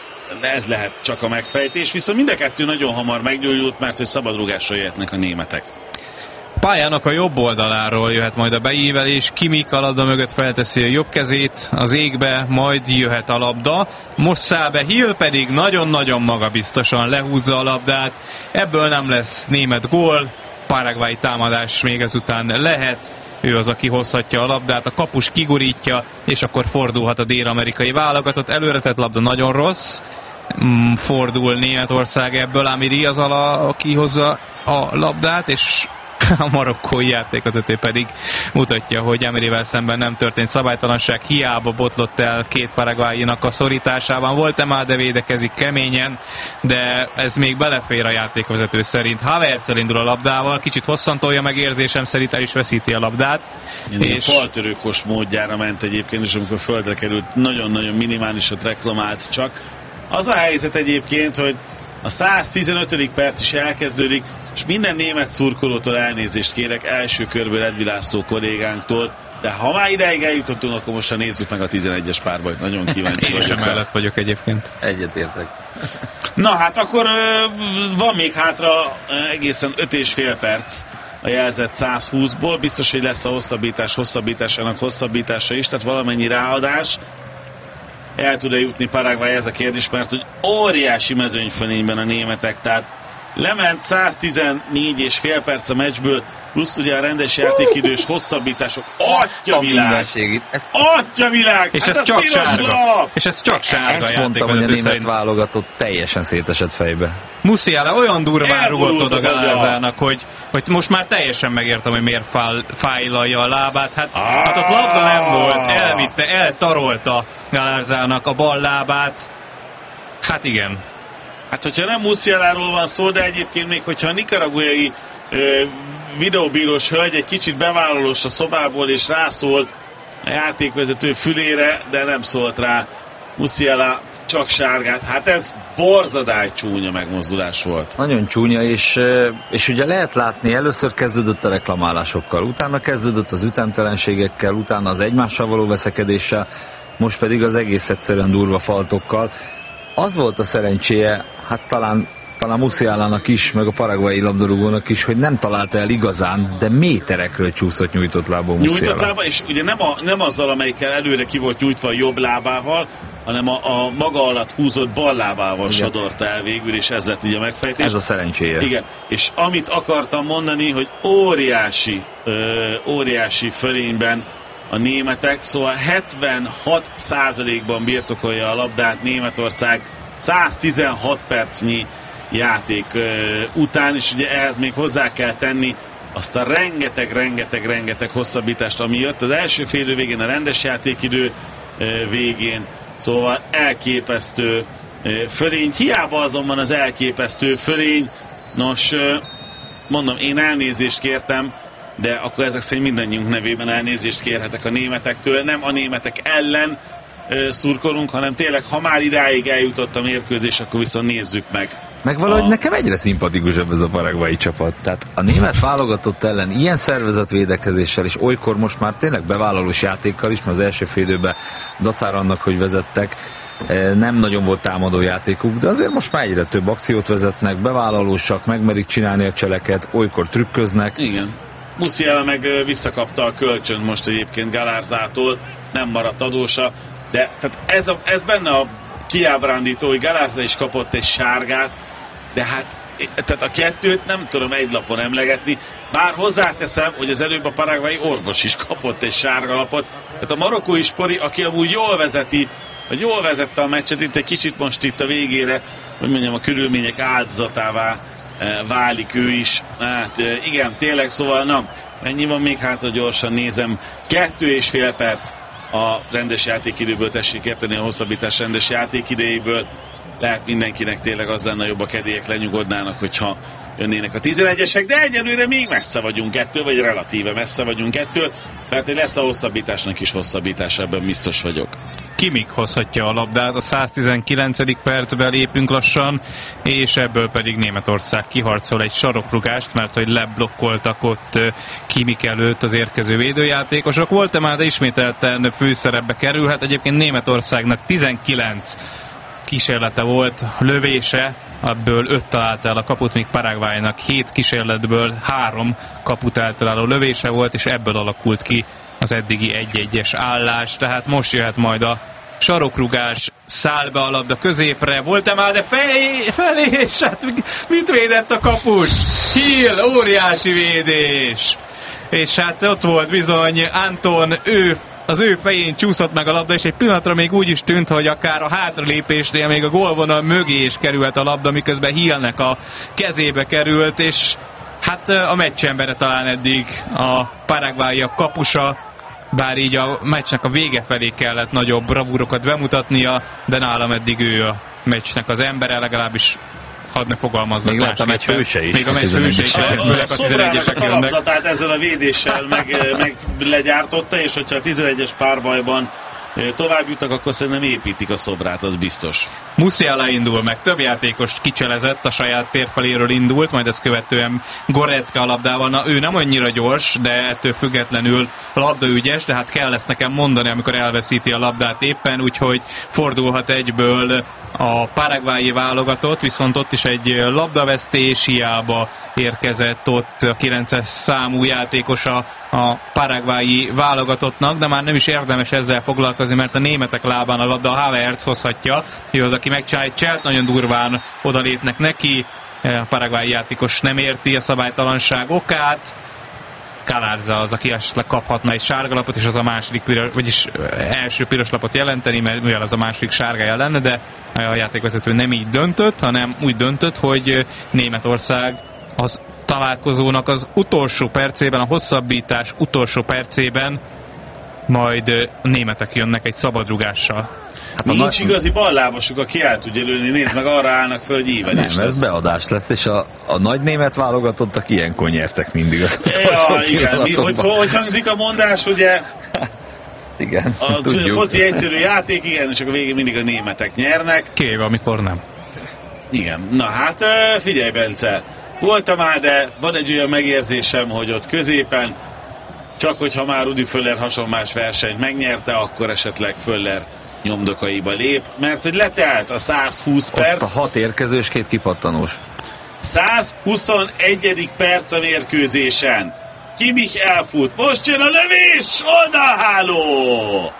ez lehet csak a megfejtés, viszont mind a kettő nagyon hamar meggyógyult, mert hogy szabadrugásra jöhetnek a németek. Pályának a jobb oldaláról jöhet majd a beívelés, Kimmich a labda mögött felteszi a jobb kezét az égbe, majd jöhet a labda. Most száll be, Hill pedig nagyon-nagyon magabiztosan lehúzza a labdát, ebből nem lesz német gól, paraguayi támadás még ezután lehet, ő az, aki hozhatja a labdát, a kapus kigurítja, és akkor fordulhat a dél-amerikai válogatott. Előretett labda nagyon rossz, fordul Németország ebből, Amiri az ala, aki hozza a labdát, és a marokkói játékvezető pedig mutatja, hogy Amirivel szemben nem történt szabálytalanság, hiába botlott el két paraguayinak a szorításában. Volt-e már, de védekezik keményen, de ez még belefér a játékvezető szerint. Havertz indul a labdával, kicsit hosszantolja meg, érzésem szerint el is veszíti a labdát. Ilyen és faltörőkos módjára ment egyébként, és amikor földre került, nagyon-nagyon minimálisat reklamált csak. Az a helyzet egyébként, hogy a száztizenötödik perc is elkezdődik, és minden német szurkolótól elnézést kérek, első körből Edvi László kollégánktól, de ha már ideig eljutottunk, akkor most nézzük meg a tizenegyes párbajt. Nagyon kíváncsi vagyok. Én sem mellett vagyok egyébként. Egyetértek. Na hát akkor van még hátra egészen öt és fél perc a jelzett százhúszból. Biztos, hogy lesz a hosszabbítás hosszabbításának hosszabbítása is, tehát valamennyi ráadás. El tud-e jutni Paraguay, ez a kérdés, mert hogy óriási mezőnyfölényben a németek, tehát lement száztizennégy és fél perc a meccsből, plusz ugye a rendes játékidős hosszabbítások. Atyavilág! Ez... Atyavilág! És hát ez csak sárga. Lap. És ez csak sárga. Ezt mondtam, hogy a német szerint válogatott teljesen szétesett fejbe. Musiala olyan durván rugott oda Galárzának, hogy, hogy most már teljesen megértem, hogy miért fáj, fájlalja a lábát. Hát, ah! hát ott labda nem volt, elvitte, eltarolta Galárzának a bal lábát. Hát igen. Hát hogyha nem Musialáról van szó, de egyébként még hogyha a nikaraguai videóbírós hölgy egy kicsit bevállalós a szobából és rászól a játékvezető fülére, de nem szólt rá Musiala. csak sárgát, hát ez borzadály csúnya megmozdulás volt. Nagyon csúnya, és, és ugye lehet látni, először kezdődött a reklamálásokkal, utána kezdődött az ütemtelenségekkel, utána az egymással való veszekedéssel, most pedig az egész egyszerűen durva faltokkal. Az volt a szerencséje, hát talán talán Musialának is, meg a paraguayi labdarúgónak is, hogy nem találta el igazán, de méterekről csúszott nyújtott lábon Musiala. Nyújtott lába, és ugye nem, a, nem azzal, amelyikkel előre ki volt nyújtva a jobb lábával, hanem a, a maga alatt húzott bal lábával sodorta el végül, és ez lett ugye a megfejtés. Ez a szerencséje. Igen, és amit akartam mondani, hogy óriási, ö, óriási fölényben a németek, szóval hetvenhat százalékban birtokolja a labdát Németország száztizenhat percnyi játék uh, után, és ugye ehhez még hozzá kell tenni azt a rengeteg, rengeteg, rengeteg hosszabbítást, ami jött az első félidő végén, a rendes játékidő uh, végén, szóval elképesztő uh, fölény. Hiába azonban az elképesztő fölény, nos, uh, mondom, én elnézést kértem, de akkor ezek szerint mindannyiunk nevében elnézést kérhetek a németektől, nem a németek ellen uh, szurkolunk, hanem tényleg, ha már idáig eljutott a mérkőzés, akkor viszont nézzük meg. Meg valahogy a... nekem egyre szimpatikusabb ez a paraguayi csapat. Tehát a német válogatott ellen ilyen szervezetvédekezéssel, és olykor most már tényleg bevállalós játékkal is, mert az első fél időben dacára annak, hogy vezettek, nem nagyon volt támadó játékuk, de azért most már egyre több akciót vezetnek, bevállalósak, megmerik csinálni a cseleket, olykor trükköznek. Igen. Musiala meg visszakapta a kölcsönt most egyébként Galárzától, nem maradt adósa, de tehát ez, a, ez benne a kiábrándító, hogy Galárza is kapott egy sárgát, de hát tehát a kettőt nem tudom egy lapon emlegetni, bár hozzáteszem, hogy az előbb a paraguayi orvos is kapott egy sárgalapot, tehát a marokkói Spori, aki amúgy jól vezeti, vagy jól vezette a meccset, itt egy kicsit most itt a végére, hogy mondjam, a körülmények áldozatává e, válik ő is, hát e, igen, tényleg, szóval na, ennyi van még, hát, hogy gyorsan nézem, kettő és fél perc a rendes játékidőből, tessék érteni, a hosszabbítás rendes játékidejéből. Lehet mindenkinek tényleg az lenne jobb, a kedélyek lenyugodnának, hogyha jönnének a tizenegyesek, de egyelőre még messze vagyunk ettől, vagy relatíve messze vagyunk ettől, mert hogy lesz a hosszabbításnak is hosszabbítás, ebben biztos vagyok. Kimmich hozhatja a labdát, a száztizenkilencedik percben lépünk lassan, és ebből pedig Németország kiharcol egy sarokrugást, mert hogy leblokkoltak ott Kimmich előtt az érkező védőjátékosok. Voltemade de ismételten főszerepbe kerülhet, egyébként Németországnak tizenkilenc kísérlete volt, lövése, ebből öt talált el a kaput, míg Paraguaynak hét kísérletből három kaput eltaláló lövése volt, és ebből alakult ki az eddigi egy-egyes állás, tehát most jöhet majd a sarokrugás, száll be a labda középre, voltam már, de fej, felé, és hát mit védett a kapus? Hill, óriási védés! És hát ott volt bizony Anton, ő az ő fején csúszott meg a labda, és egy pillanatra még úgy is tűnt, hogy akár a hátralépésnél még a gólvonal mögé is került a labda, miközben Hillnek a kezébe került, és hát a meccsembere talán eddig a paraguayiak kapusa, bár így a meccsnek a vége felé kellett nagyobb bravúrokat bemutatnia, de nálam eddig ő a meccsnek az embere, legalábbis hadd ne fogalmazzak. Még lehet a meccs hőse is. Még a meccs hőse is. A, a, a Szobrának a kalapzatát ezzel a védéssel meg, meg legyártotta, és hogyha a tizenegyes párbajban tovább jutnak, akkor szerintem építik a szobrát, az biztos. Musiala indul meg, több játékost kicselezett, a saját térfeléről indult, majd ezt követően Goretzka a labdával. Na, ő nem annyira gyors, de ettől függetlenül labdaügyes, de hát kell ezt nekem mondani, amikor elveszíti a labdát éppen, úgyhogy fordulhat egyből a paraguayi válogatott, viszont ott is egy labdavesztés, hiába érkezett ott a kilences számú játékosa a paraguayi válogatottnak, de már nem is érdemes ezzel foglalkozni, mert a németek lábán a labda a Havertz hozhatja, ő az, aki megcsinál egy cselt, nagyon durván odalépnek neki, a paraguayi játékos nem érti a szabálytalanság okát, Galarza az, aki esetleg kaphatna egy sárgalapot, és az a második piros, vagyis első piros lapot jelenteni, mert mivel az a második sárgája lenne, de a játékvezető nem így döntött, hanem úgy döntött, hogy Németország az találkozónak az utolsó percében, a hosszabbítás utolsó percében majd a németek jönnek egy szabadrugással. Hát nincs nagy... igazi ballábasuk, aki el tudja lőni, nézd meg, arra állnak föl, hogy ívenés. Nem, ez beadás lesz, és a, a nagy német válogatottak ilyenkor nyertek mindig. Az ja, igen, Mi, hogy, hogy hangzik a mondás, ugye? igen, A tudjuk. foci egyszerű játék, igen, és akkor végén mindig a németek nyernek. Kivéve, amikor nem. Igen. Na hát figyelj, Bence, voltam már, de van egy olyan megérzésem, hogy ott középen, csak hogyha már Rudi Völler hasonlás versenyt megnyerte, akkor esetleg Völler nyomdokaiba lép, mert hogy letelt a száz húsz perc. Ott a hat érkező és két kipattanós. száz huszonegyedik perc a mérkőzésen. Kimmich elfut, most jön a lövés, oldalháló!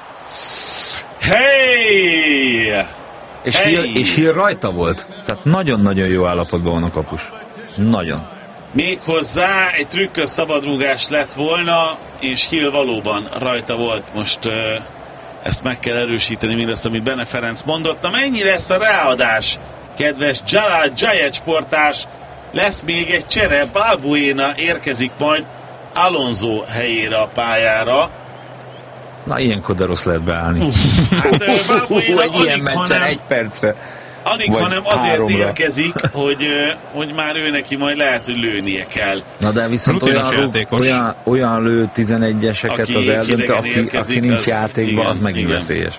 Hey! És, hey! Hill, és Hill rajta volt. Tehát nagyon-nagyon jó állapotban van a kapus. Nagyon. Méghozzá egy trükkös szabadrúgás lett volna, és Hill valóban rajta volt. Most uh, ezt meg kell erősíteni, mindazt, amit Bene Ferenc mondott. Na mennyi lesz a ráadás, kedves Jalal Zsajegy sportás? Lesz még egy csere, Balbuena érkezik majd Alonso helyére a pályára. Na, ilyenkor de rossz lehet beállni. Uf, hát Balbuena egy ilyen alig, meccsen hanem, egy percre. alig, vagy hanem azért háromra. érkezik, hogy, hogy már ő neki majd lehet, hogy lőnie kell. Na de viszont Rutinos olyan, játékos. olyan, olyan lő tizenegyeseket Aki az eldöntő, idegen aki, érkezik, aki nincs az- játékban, igen, az megint igen. veszélyes.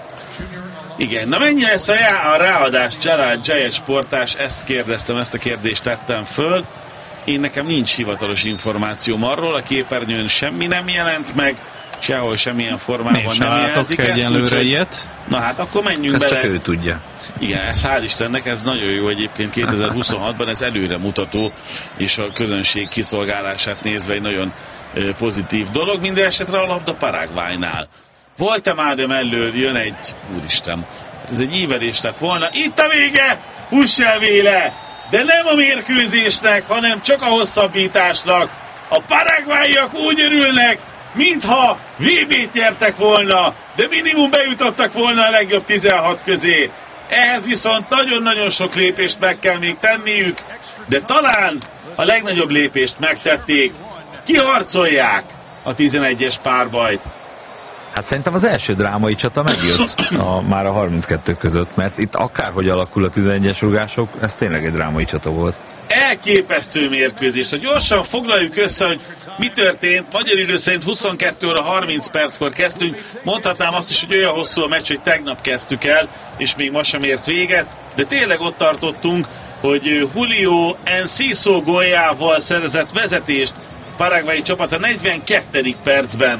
Igen, na mennyi lesz a, já- a ráadás, Jalal Zsajegy sportás? Ezt kérdeztem, ezt a kérdést tettem föl. Én nekem nincs hivatalos információm arról, a képernyőn semmi nem jelent meg, sehol semmilyen Én formában sem nem látok jelzik ezt, egyenlőre úgyhogy- ilyet. Na hát akkor menjünk Ezt bele. csak ő tudja. Igen, ez hál' Istennek, ez nagyon jó egyébként kétezer-huszonhatban, ez előremutató, és a közönség kiszolgálását nézve egy nagyon ö, pozitív dolog. Minden esetre a labda Paraguaynál. Voltam Ádám elől, jön egy, úristen, ez egy ívelés lett volna. Itt a vége! Fuss el véle! De nem a mérkőzésnek, hanem csak a hosszabbításnak. A paraguayiak úgy örülnek, mintha vé bét nyertek volna, de minimum bejutottak volna a legjobb tizenhat közé. Ehhez viszont nagyon-nagyon sok lépést meg kell még tenniük, de talán a legnagyobb lépést megtették. Kiharcolják a tizenegyes párbajt. Hát szerintem az első drámai csata megjött a, már a harminckettő között, mert itt akárhogy alakul a tizenegyes rugások, ez tényleg egy drámai csata volt. Elképesztő mérkőzés. Ha gyorsan foglaljuk össze, hogy mi történt. Magyar idő szerint huszonkettő óra harminc perckor kezdtünk. Mondhatnám azt is, hogy olyan hosszú a meccs, hogy tegnap kezdtük el, és még ma sem ért véget. De tényleg ott tartottunk, hogy Julio Enciso góljával szerezett vezetést paraguayi csapat a negyvenkettedik percben.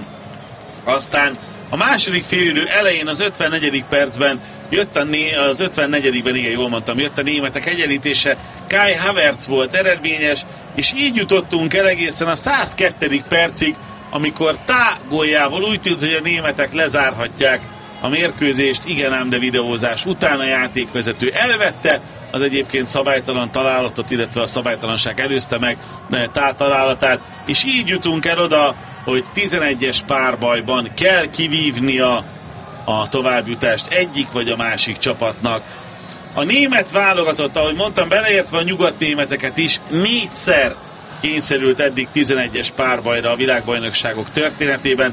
Aztán a második félidő elején az ötvennegyedik percben jött a né- az ötvennegyedikben igen jól mondtam, jött a németek egyenlítése, Kai Havertz volt eredményes, és így jutottunk el egészen a százkettő percig, amikor Tá góljával úgy tűnt, hogy a németek lezárhatják a mérkőzést, igen ám, de videózás után a játékvezető elvette az egyébként szabálytalan találatot, illetve a szabálytalanság előzte meg Tá találatát, és így jutunk el oda, hogy tizenegyes párbajban kell kivívnia a továbbjutást egyik vagy a másik csapatnak. A német válogatott, ahogy mondtam, beleértve a nyugatnémeteket is, négyszer kényszerült eddig tizenegyes párbajra a világbajnokságok történetében.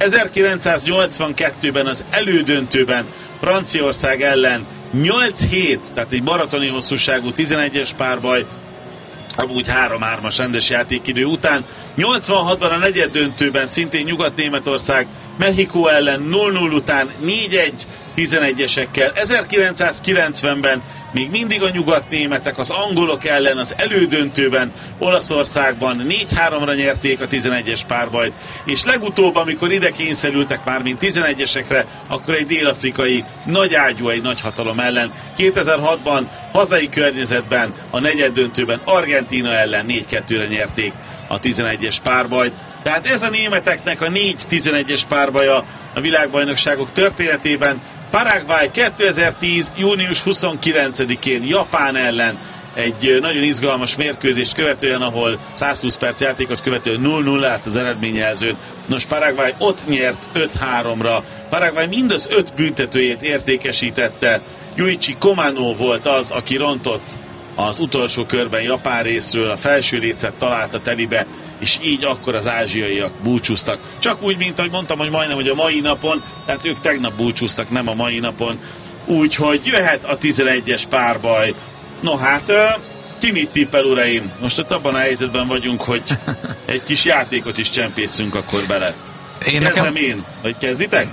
ezerkilencszáznyolcvankettőben az elődöntőben Franciaország ellen nyolc hét, tehát egy maratoni hosszúságú tizenegyes párbaj, amúgy három-hármas rendes játékidő után. nyolcvanhatban a negyeddöntőben szintén Nyugat-Németország Mexikó ellen nulla nulla után négy egy tizenegyesekkel. ezerkilencszázkilencvenben még mindig a nyugatnémetek az angolok ellen az elődöntőben Olaszországban négy háromra nyerték a tizenegyes párbajt, és legutóbb, amikor ide kényszerültek már mint tizenegyesekre, akkor egy dél-afrikai nagyágyú, egy nagyhatalom ellen. kétezer-hatban hazai környezetben a negyeddöntőben Argentína ellen négy kettőre nyerték a tizenegyes párbajt. Tehát ez a németeknek a négy tizenegyes párbaja a világbajnokságok történetében. Paraguay kétezer-tíz. június huszonkilencedikén Japán ellen egy nagyon izgalmas mérkőzést követően, ahol százhúsz perc játékot követően nulla nulla lett az eredményjelzőn. Nos, Paraguay ott nyert öt háromra. Paraguay mind az öt büntetőjét értékesítette. Yuichi Komano volt az, aki rontott az utolsó körben Japán részről, a felső lécet találta telibe, és így akkor az ázsiaiak búcsúztak. Csak úgy, mint ahogy mondtam, hogy majdnem, hogy a mai napon, tehát ők tegnap búcsúztak, nem a mai napon. Úgyhogy jöhet a tizenegyes párbaj. No hát, ki mit tippel, uraim? Most ott abban a helyzetben vagyunk, hogy egy kis játékot is csempészünk akkor bele. Én Kezdem nekem... én, vagy kezditek?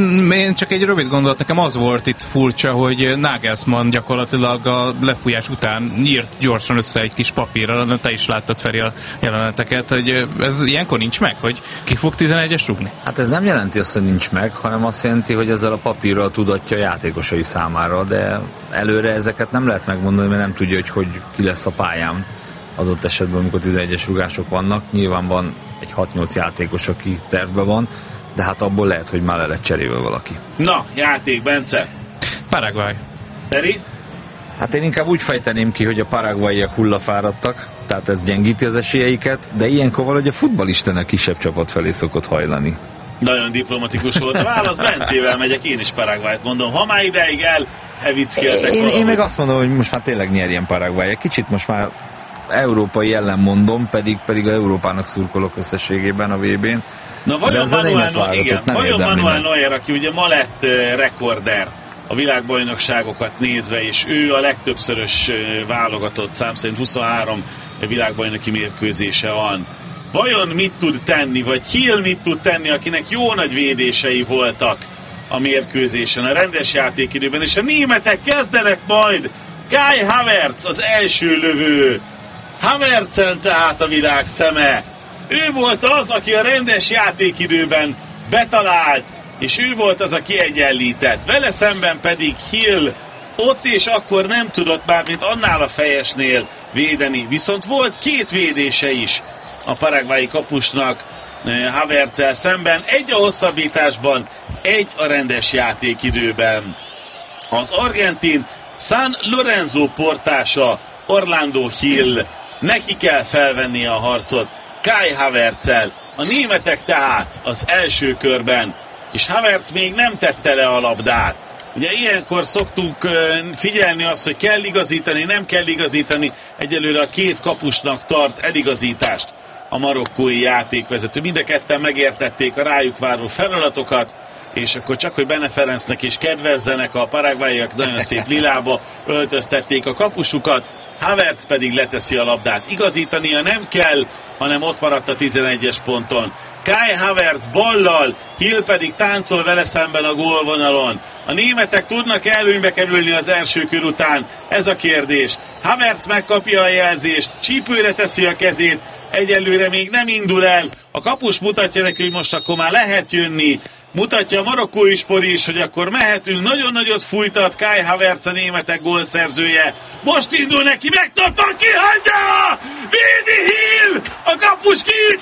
Én csak egy rövid gondolat, nekem az volt itt furcsa, hogy Nagelsmann gyakorlatilag a lefújás után írt gyorsan össze egy kis papírra, te is láttad, Feri, a jeleneteket, hogy ez ilyenkor nincs meg, hogy ki fog tizenegyes rúgni? Hát ez nem jelenti azt, hogy nincs meg, hanem azt jelenti, hogy ezzel a papírral tudatja a játékosai számára, de előre ezeket nem lehet megmondani, mert nem tudja, hogy, hogy ki lesz a pályán adott esetben, amikor tizenegyes rúgások vannak. Nyilván van egy hat-nyolc játékos, aki tervben van, de hát abból lehet, hogy már le lett cserélve valaki. Na, játék, Bence. Paraguay. Teri? Hát én inkább úgy fejteném ki, hogy a paraguayiak hullafáradtak, tehát ez gyengíti az esélyeiket, de ilyenkor valahogy a futballisten a kisebb csapat felé szokott hajlani. Nagyon diplomatikus volt a válasz, Bencével megyek, én is Paraguayt mondom. Ha már ideig elhevickeltek én, valahogy. én meg azt mondom, hogy most már tényleg nyerjen Paraguay. Kicsit most már európai ellen mondom, pedig, pedig a Európának szurkolok összességében a vé bén. Na vajon Manuel, no, igen, vajon Manuel Neuer, aki ugye ma lett uh, rekorder a világbajnokságokat nézve, és ő a legtöbbszörös uh, válogatott, szám szerint huszonhárom világbajnoki mérkőzése van. Vajon mit tud tenni, vagy Hill mit tud tenni, akinek jó nagy védései voltak a mérkőzésen, a rendes játékidőben, és a németek kezdenek majd. Kai Havertz az első lövő. Havertzel tehát a világ szeme. Ő volt az, aki a rendes játékidőben betalált, és ő volt az, aki egyenlített. Vele szemben pedig Hill ott és akkor nem tudott már, mint annál a fejesnél védeni. Viszont volt két védése is a paraguayi kapusnak Havertzel szemben. Egy a hosszabbításban, egy a rendes játékidőben. Az argentin San Lorenzo portása Orlando Hill, neki kell felvenni a harcot Kai Havertzel. A németek tehát az első körben, és Havertz még nem tette le a labdát. Ugye ilyenkor szoktunk figyelni azt, hogy kell igazítani, nem kell igazítani. Egyelőre a két kapusnak tart eligazítást a marokkói játékvezető. Mind a ketten megértették a rájuk váró feladatokat, és akkor csak, hogy Bene Ferencnek is kedvezzenek, a paraguayiak nagyon szép lilába öltöztették a kapusukat, Havertz pedig leteszi a labdát. Igazítania nem kell, hanem ott maradt a tizenegyes ponton. Kai Havertz ballal, Hill pedig táncol vele szemben a gólvonalon. A németek tudnak előnybe kerülni az első kör után? Ez a kérdés. Havertz megkapja a jelzést, csípőre teszi a kezét, egyelőre még nem indul el. A kapus mutatja neki, hogy most akkor már lehet jönni. Mutatja a marokkói spori is, hogy akkor mehetünk. Nagyon nagyot fújtat Kai Havertz, a németek gólszerzője. Most indul neki, megtoppa, kihagyja! Védi Hill! A kapus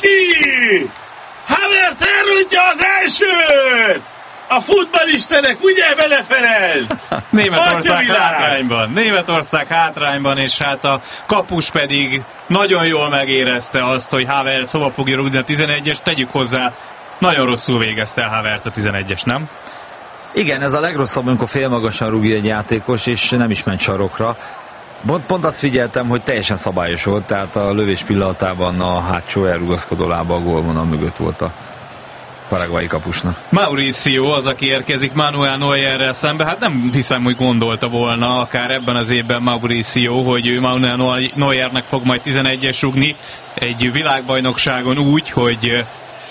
kiüti! Havertz elrontja az elsőt! A futballistenek, ugye Bene Ferenc? Németország hátrányban. Németország hátrányban, és hát a kapus pedig nagyon jól megérezte azt, hogy Havertz hova fogja rúgni a tizenegyes. Tegyük hozzá, nagyon rosszul végezte Havertz a tizenegyes, nem? Igen, ez a legrosszabb, amikor félmagasan rúgja egy játékos, és nem is ment sarokra. Pont, pont azt figyeltem, hogy teljesen szabályos volt, tehát a lövés pillanatában a hátsó elrugaszkodó lába a gólvonal mögött volt a paraguayi kapusnak. Mauricio az, aki érkezik Manuel Neuerrel szembe, hát nem hiszem, hogy gondolta volna akár ebben az évben Mauricio, hogy ő Manuel Neuernek fog majd tizenegyes rúgni egy világbajnokságon úgy, hogy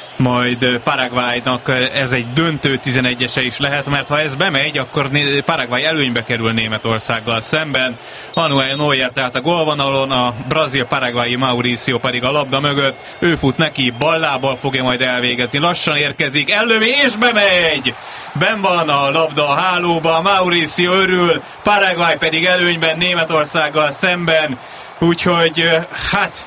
majd Paraguaynak ez egy döntő tizenegyese is lehet, mert ha ez bemegy, akkor Paraguay előnybe kerül Németországgal szemben. Manuel Neuer tehát a gólvonalon, a brazil-paraguayi Mauricio pedig a labda mögött, ő fut neki, ballábbal fogja majd elvégezni, lassan érkezik, ellövi és bemegy! Ben van a labda a hálóba, Mauricio örül, Paraguay pedig előnyben Németországgal szemben, úgyhogy hát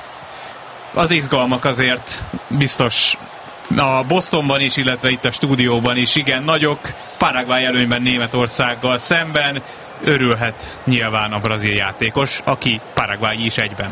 az izgalmak azért biztos a Bostonban is, illetve itt a stúdióban is igen nagyok. Paraguay előnyben Németországgal szemben. Örülhet nyilván a brazil játékos, aki paraguayi is egyben.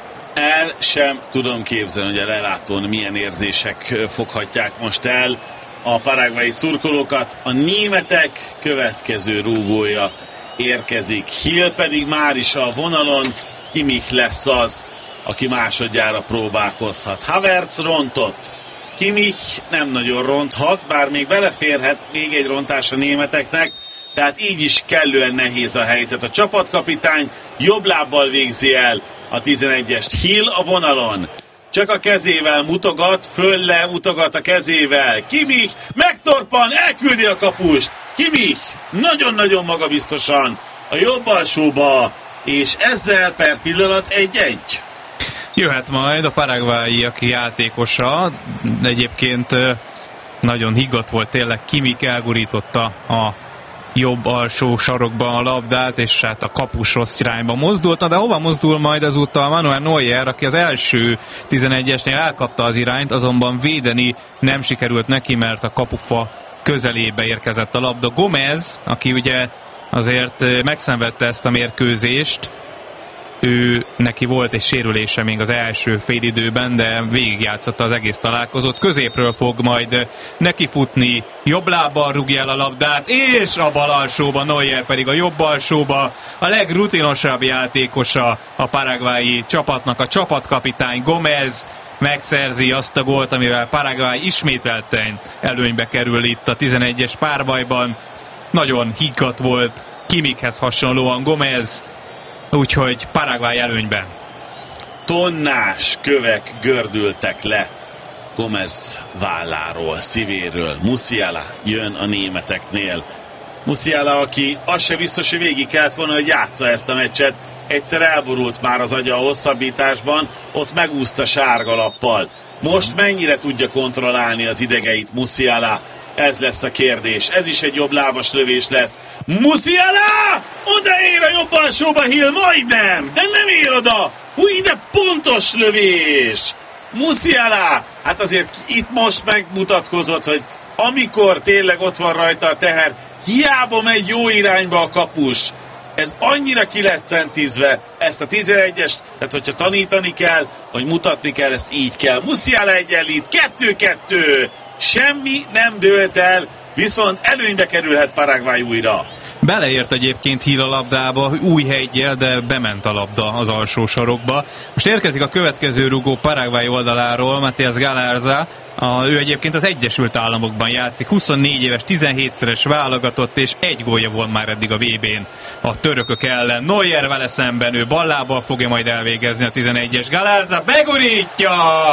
El sem tudom képzelni, hogy a lelátón milyen érzések foghatják most el a paraguayi szurkolókat. A németek következő rúgója érkezik. Hill pedig már is a vonalon. Kimmich lesz az, aki másodjára próbálkozhat. Havertz rontott. Kimmich nem nagyon ronthat, bár még beleférhet még egy rontás a németeknek, tehát így is kellően nehéz a helyzet. A csapatkapitány jobb lábbal végzi el a tizenegyest. Hill a vonalon. csak a kezével mutogat, fölle mutogat a kezével. Kimmich megtorpan, elküldi a kapust. Kimmich nagyon-nagyon magabiztosan a jobb alsóba, és ezzel per pillanat egy-egy. Jöhet majd a paraguayiak játékosa, egyébként nagyon higgadt volt tényleg, Kimmich elgurította a jobb alsó sarokban a labdát, és hát a kapus rossz irányba mozdult. Na de hova mozdul majd ezúttal Manuel Neuer, aki az első tizenegyesnél elkapta az irányt, azonban védeni nem sikerült neki, mert a kapufa közelébe érkezett a labda. Gomez, aki ugye azért megszenvedte ezt a mérkőzést, ő neki volt egy sérülése még az első félidőben, de végigjátszotta az egész találkozót. Középről fog majd nekifutni, jobb lábbal rúgja el a labdát, és a bal alsóba, Neuer pedig a jobb alsóba, a legrutinosabb játékosa a paraguayi csapatnak, a csapatkapitány Gomez megszerzi azt a gólt, amivel Paraguay ismételten előnybe kerül itt a tizenegyes párbajban. Nagyon higgadt volt Kimmichhez hasonlóan Gomez, úgyhogy Paraguay előnyben. Tonnás kövek gördültek le Gomez válláról, szívéről. Musiala jön a németeknél. Musiala, aki az se biztos, hogy végig kellett volna, hogy játsza ezt a meccset. Egyszer elborult már az agya a hosszabbításban, ott megúszta sárgalappal. Most mennyire tudja kontrollálni az idegeit Musiala? Ez lesz a kérdés. Ez is egy jobb lábas lövés lesz. Musiala! Odaér a jobb alsóba, Hill, majdnem! De nem ér oda! Hú, ide pontos lövés! Musiala! Hát azért itt most megmutatkozott, hogy amikor tényleg ott van rajta a teher, hiába megy jó irányba a kapus. Ez annyira ki lett centízve, ezt a tizenegyest, tehát hogyha tanítani kell, vagy mutatni kell, ezt így kell. Musiala egyenlít, kettő-kettő! Semmi nem dőlt el, viszont előnybe kerülhet Paraguay újra. Beleért egyébként Hill a labdába, új heggyel, de bement a labda az alsó sarokba. Most érkezik a következő rugó Paraguay oldaláról, Matías Galarza. A, ő egyébként az Egyesült Államokban játszik, huszonnégy éves, tizenhétszeres válogatott, és egy gólja volt már eddig a vé bén a törökök ellen. Neuer vele szemben, ő ballábbal fogja majd elvégezni a tizenegyes. Galarza begurítja!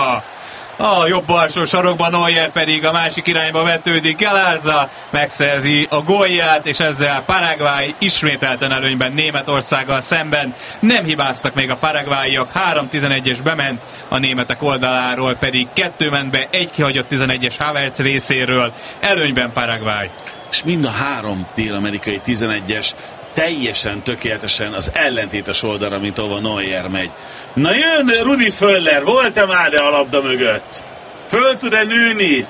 A jobb alsó sarokban, Neuer pedig a másik irányba vetődik. Galarza megszerzi a gólját, és ezzel Paraguay ismételten előnyben Németországgal szemben. Nem hibáztak még a paraguayiak, három tizenegyes bement, a németek oldaláról pedig kettő ment be, egy kihagyott tizenegyes Havertz részéről. Előnyben Paraguay. És mind a három dél-amerikai tizenegyes teljesen tökéletesen az ellentétes oldalra, mint ahova Neuer megy. Na jön Rudi Völler, volt-e már a labda mögött? Föl tud-e nőni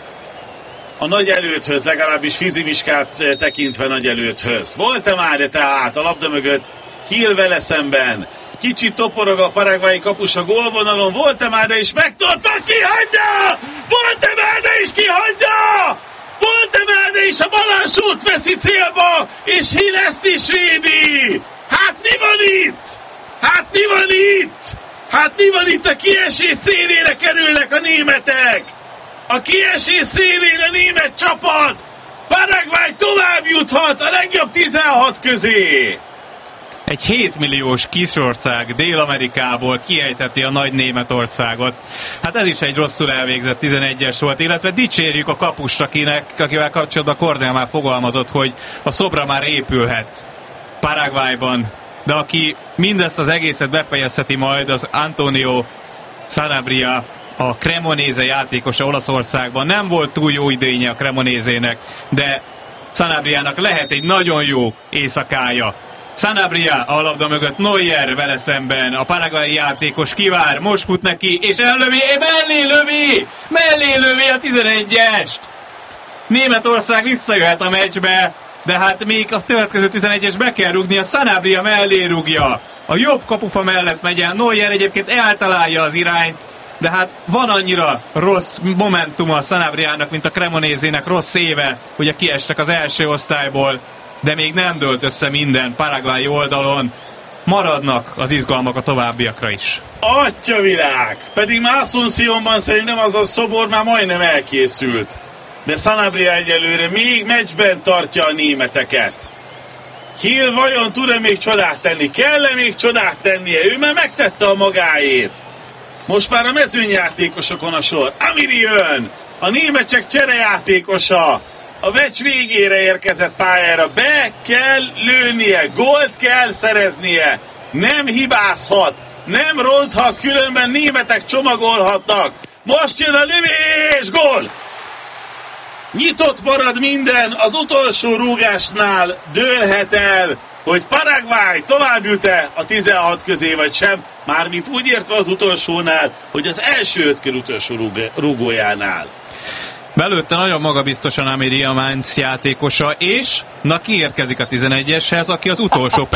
a nagy előthöz, legalábbis fizimiskát tekintve nagy előthöz? Volt-e már tehát a labda mögött Hill vele szemben? Kicsit toporog a paraguayi kapus a gólvonalon, volt-e már, de is megtorpan, kihagyja! Volt-e már, de is kihagyja! Volt-e már, de is a balansút veszi célba, és Hill ezt is védi! Hát mi van itt? Hát mi van itt? Hát mi van itt? A kiesés szélére kerülnek a németek! A kiesés szélére német csapat! Paraguay tovább juthat a legjobb tizenhat közé! Egy hétmilliós kisország Dél-Amerikából kiejteti a nagy Németországot. Hát ez is egy rosszul elvégzett tizenegyes volt, illetve dicsérjük a kapust, akinek, akivel kapcsolatban Kornél már fogalmazott, hogy a szobra már épülhet Paraguayban. De aki mindezt az egészet befejezheti majd, az Antonio Sanabria, a Cremonese játékosa Olaszországban. Nem volt túl jó idénye a Cremonézének, de Sanabriának lehet egy nagyon jó éjszakája. Sanabria a labda mögött, Neuer vele szemben, a paraguayi játékos kivár, most fut neki, és ellövi, mellé lövi, mellé lövi a tizenegyest. Németország visszajöhet a meccsbe, de hát még a következő tizenegyes be kell rúgni, a Sanabria mellé rúgja. A jobb kapufa mellett megy el, Neuer egyébként eltalálja az irányt, de hát van annyira rossz momentuma a Sanabriának, mint a Cremonézének rossz éve, ugye kiestek az első osztályból, de még nem dőlt össze minden Paraguay oldalon. Maradnak az izgalmak a továbbiakra is. Atyavilág! Pedig már Asunciónban szerintem az a szobor már majdnem elkészült. De Sanabria egyelőre még meccsben tartja a németeket. Hill vajon tud-e még csodát tenni? Kell-e még csodát tennie? Ő már megtette a magáét. Most már a mezőnyjátékosokon a sor. Amiri jön! A németek cserejátékosa. A meccs végére érkezett pályára. Be kell lőnie, gólt kell szereznie. Nem hibázhat, nem ronthat, különben németek csomagolhatnak. Most jön a lövés, gól! Nyitott marad minden, az utolsó rúgásnál dőlhet el, hogy Paraguay tovább jut-e a tizenhat közé vagy sem, mármint úgy értve az utolsónál, hogy az első öt kör utolsó rúg- rúgójánál. Belőtte nagyon magabiztosan Amiri, a Mainz játékosa, és na kiérkezik a tizenegyeshez, aki az utolsó